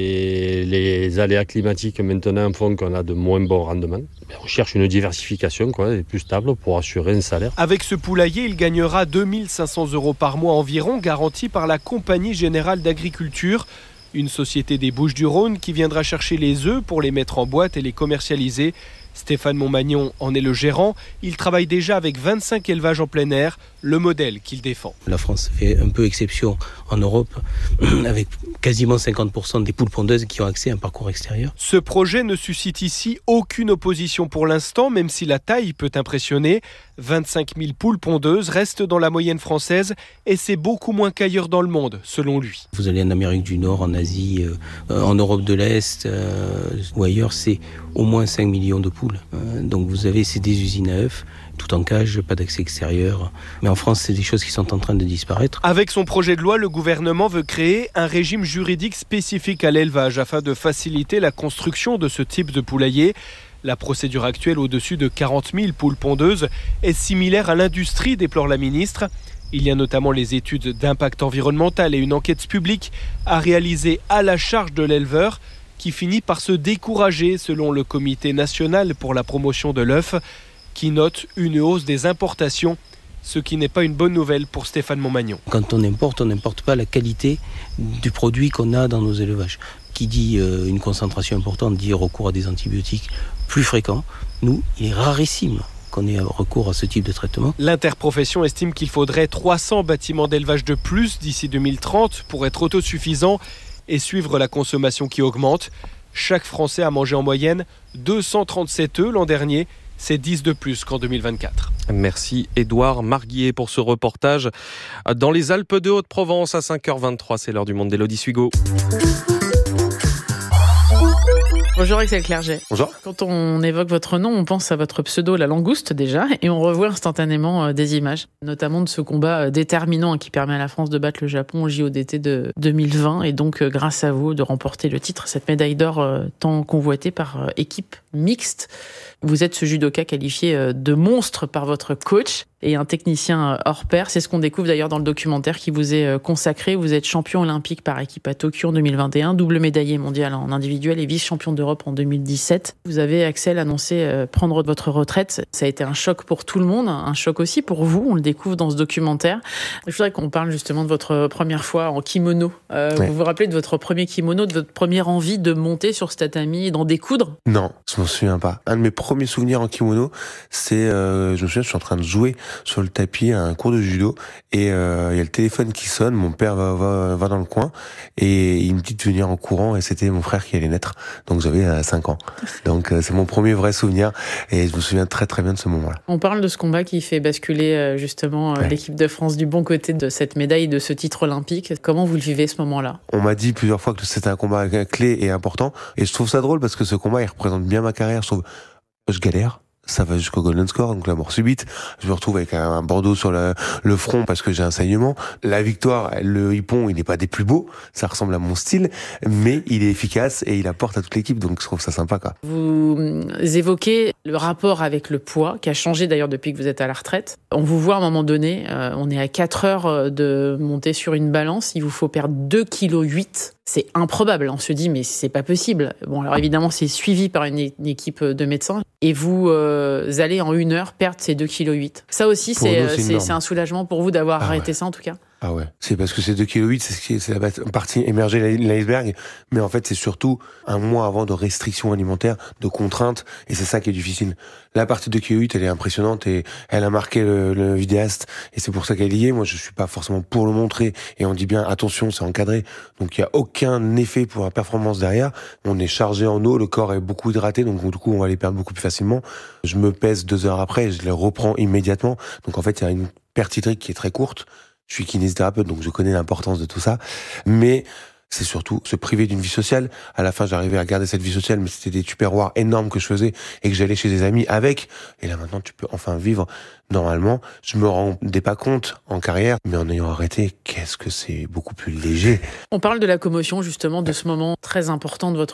et les aléas climatiques maintenant font qu'on a de moins bons rendements. On cherche une diversification quoi, et plus stable pour assurer un salaire. Avec ce poulailler, il gagnera deux mille cinq cents euros par mois environ, garantis par la Compagnie Générale d'Agriculture. Une société des Bouches-du-Rhône qui viendra chercher les œufs pour les mettre en boîte et les commercialiser. Stéphane Montmagnon en est le gérant. Il travaille déjà avec vingt-cinq élevages en plein air, le modèle qu'il défend. La France fait un peu exception en Europe, avec quasiment cinquante pour cent des poules pondeuses qui ont accès à un parcours extérieur. Ce projet ne suscite ici aucune opposition pour l'instant, même si la taille peut impressionner. vingt-cinq mille poules pondeuses restent dans la moyenne française et c'est beaucoup moins qu'ailleurs dans le monde, selon lui. Vous allez en Amérique du Nord, en Asie, euh, en Europe de l'Est euh, ou ailleurs, c'est au moins cinq millions de poules. Euh, donc vous avez ces des usines à œufs, tout en cage, pas d'accès extérieur. Mais en France, c'est des choses qui sont en train de disparaître. Avec son projet de loi, le gouvernement veut créer un régime juridique spécifique à l'élevage afin de faciliter la construction de ce type de poulailler. La procédure actuelle au-dessus de quarante mille poules pondeuses est similaire à l'industrie, déplore la ministre. Il y a notamment les études d'impact environnemental et une enquête publique à réaliser à la charge de l'éleveur qui finit par se décourager selon le Comité national pour la promotion de l'œuf qui note une hausse des importations, ce qui n'est pas une bonne nouvelle pour Stéphane Montmagnon. Quand on importe, on n'importe pas la qualité du produit qu'on a dans nos élevages. Qui dit euh, une concentration importante dit recours à des antibiotiques plus fréquents. Nous, il est rarissime qu'on ait recours à ce type de traitement. L'interprofession estime qu'il faudrait trois cents bâtiments d'élevage de plus d'ici deux mille trente pour être autosuffisant et suivre la consommation qui augmente. Chaque Français a mangé en moyenne deux cent trente-sept œufs l'an dernier. C'est dix de plus qu'en deux mille vingt-quatre. Merci Édouard Marguier pour ce reportage dans les Alpes de Haute-Provence à cinq heures vingt-trois. C'est l'heure du monde d'Élodie Suigo. Bonjour Axel Clerget. Bonjour. Quand on évoque votre nom, on pense à votre pseudo La Langouste déjà, et on revoit instantanément des images, notamment de ce combat déterminant qui permet à la France de battre le Japon au J O d'été de deux mille vingt, et donc grâce à vous de remporter le titre, cette médaille d'or tant convoitée par équipe mixte. Vous êtes ce judoka qualifié de monstre par votre coach et un technicien hors pair. C'est ce qu'on découvre d'ailleurs dans le documentaire qui vous est consacré. Vous êtes champion olympique par équipe à Tokyo en deux mille vingt et un, double médaillé mondial en individuel et vice-champion d'Europe d'Europe en deux mille dix-sept. Vous avez, Axel, annoncé euh, prendre votre retraite. Ça a été un choc pour tout le monde, un choc aussi pour vous. On le découvre dans ce documentaire. Je voudrais qu'on parle justement de votre première fois en kimono. Euh, ouais. Vous vous rappelez de votre premier kimono, de votre première envie de monter sur ce tatami et d'en découdre ? Non, je m'en souviens pas. Un de mes premiers souvenirs en kimono, c'est, euh, je me souviens, je suis en train de jouer sur le tapis à un cours de judo et il euh, y a le téléphone qui sonne. Mon père va, va, va dans le coin et il me dit de venir en courant et c'était mon frère qui allait naître. Donc j'avais euh, cinq ans. Donc euh, c'est mon premier vrai souvenir et je me souviens très très bien de ce moment-là. On parle de ce combat qui fait basculer euh, justement euh, ouais. l'équipe de France du bon côté de cette médaille, de ce titre olympique. Comment vous le vivez ce moment-là ? On m'a dit plusieurs fois que c'était un combat clé et important et je trouve ça drôle parce que ce combat il représente bien ma carrière. Je trouve, je galère. Ça va jusqu'au golden score, donc la mort subite. Je me retrouve avec un bandeau sur le, le front parce que j'ai un saignement. La victoire, le hippon, il n'est pas des plus beaux. Ça ressemble à mon style, mais il est efficace et il apporte à toute l'équipe. Donc je trouve ça sympa, quoi. Vous évoquez le rapport avec le poids, qui a changé d'ailleurs depuis que vous êtes à la retraite. On vous voit à un moment donné, euh, on est à quatre heures de monter sur une balance. Il vous faut perdre deux virgule huit kilos. C'est improbable. On se dit, mais c'est pas possible. Bon, alors évidemment, c'est suivi par une, une équipe de médecins. Et vous euh, allez en une heure perdre ces deux virgule huit kilos. Ça aussi, c'est, nous, c'est, c'est, c'est un soulagement pour vous d'avoir ah arrêté ouais. ça, en tout cas. Ah ouais, c'est parce que c'est deux virgule huit kilos, c'est, c'est la partie émergée de l'iceberg. Mais en fait, c'est surtout un mois avant de restrictions alimentaires, de contraintes. Et c'est ça qui est difficile. La partie deux virgule huit, elle est impressionnante et elle a marqué le, le vidéaste. Et c'est pour ça qu'elle y est. Moi, je suis pas forcément pour le montrer. Et on dit bien, attention, c'est encadré. Donc, il y a aucun effet pour la performance derrière. On est chargé en eau, le corps est beaucoup hydraté. Donc, du coup, on va les perdre beaucoup plus facilement. Je me pèse deux heures après, je les reprends immédiatement. Donc, en fait, il y a une perte hydrique qui est très courte. Je suis kinésithérapeute, donc je connais l'importance de tout ça. Mais c'est surtout se priver d'une vie sociale. À la fin, j'arrivais à garder cette vie sociale, mais c'était des tupperwares énormes que je faisais et que j'allais chez des amis avec. Et là, maintenant, tu peux enfin vivre normalement. Je me rendais pas compte en carrière, mais en ayant arrêté, qu'est-ce que c'est beaucoup plus léger. On parle de la commotion, justement, de ce moment très important de votre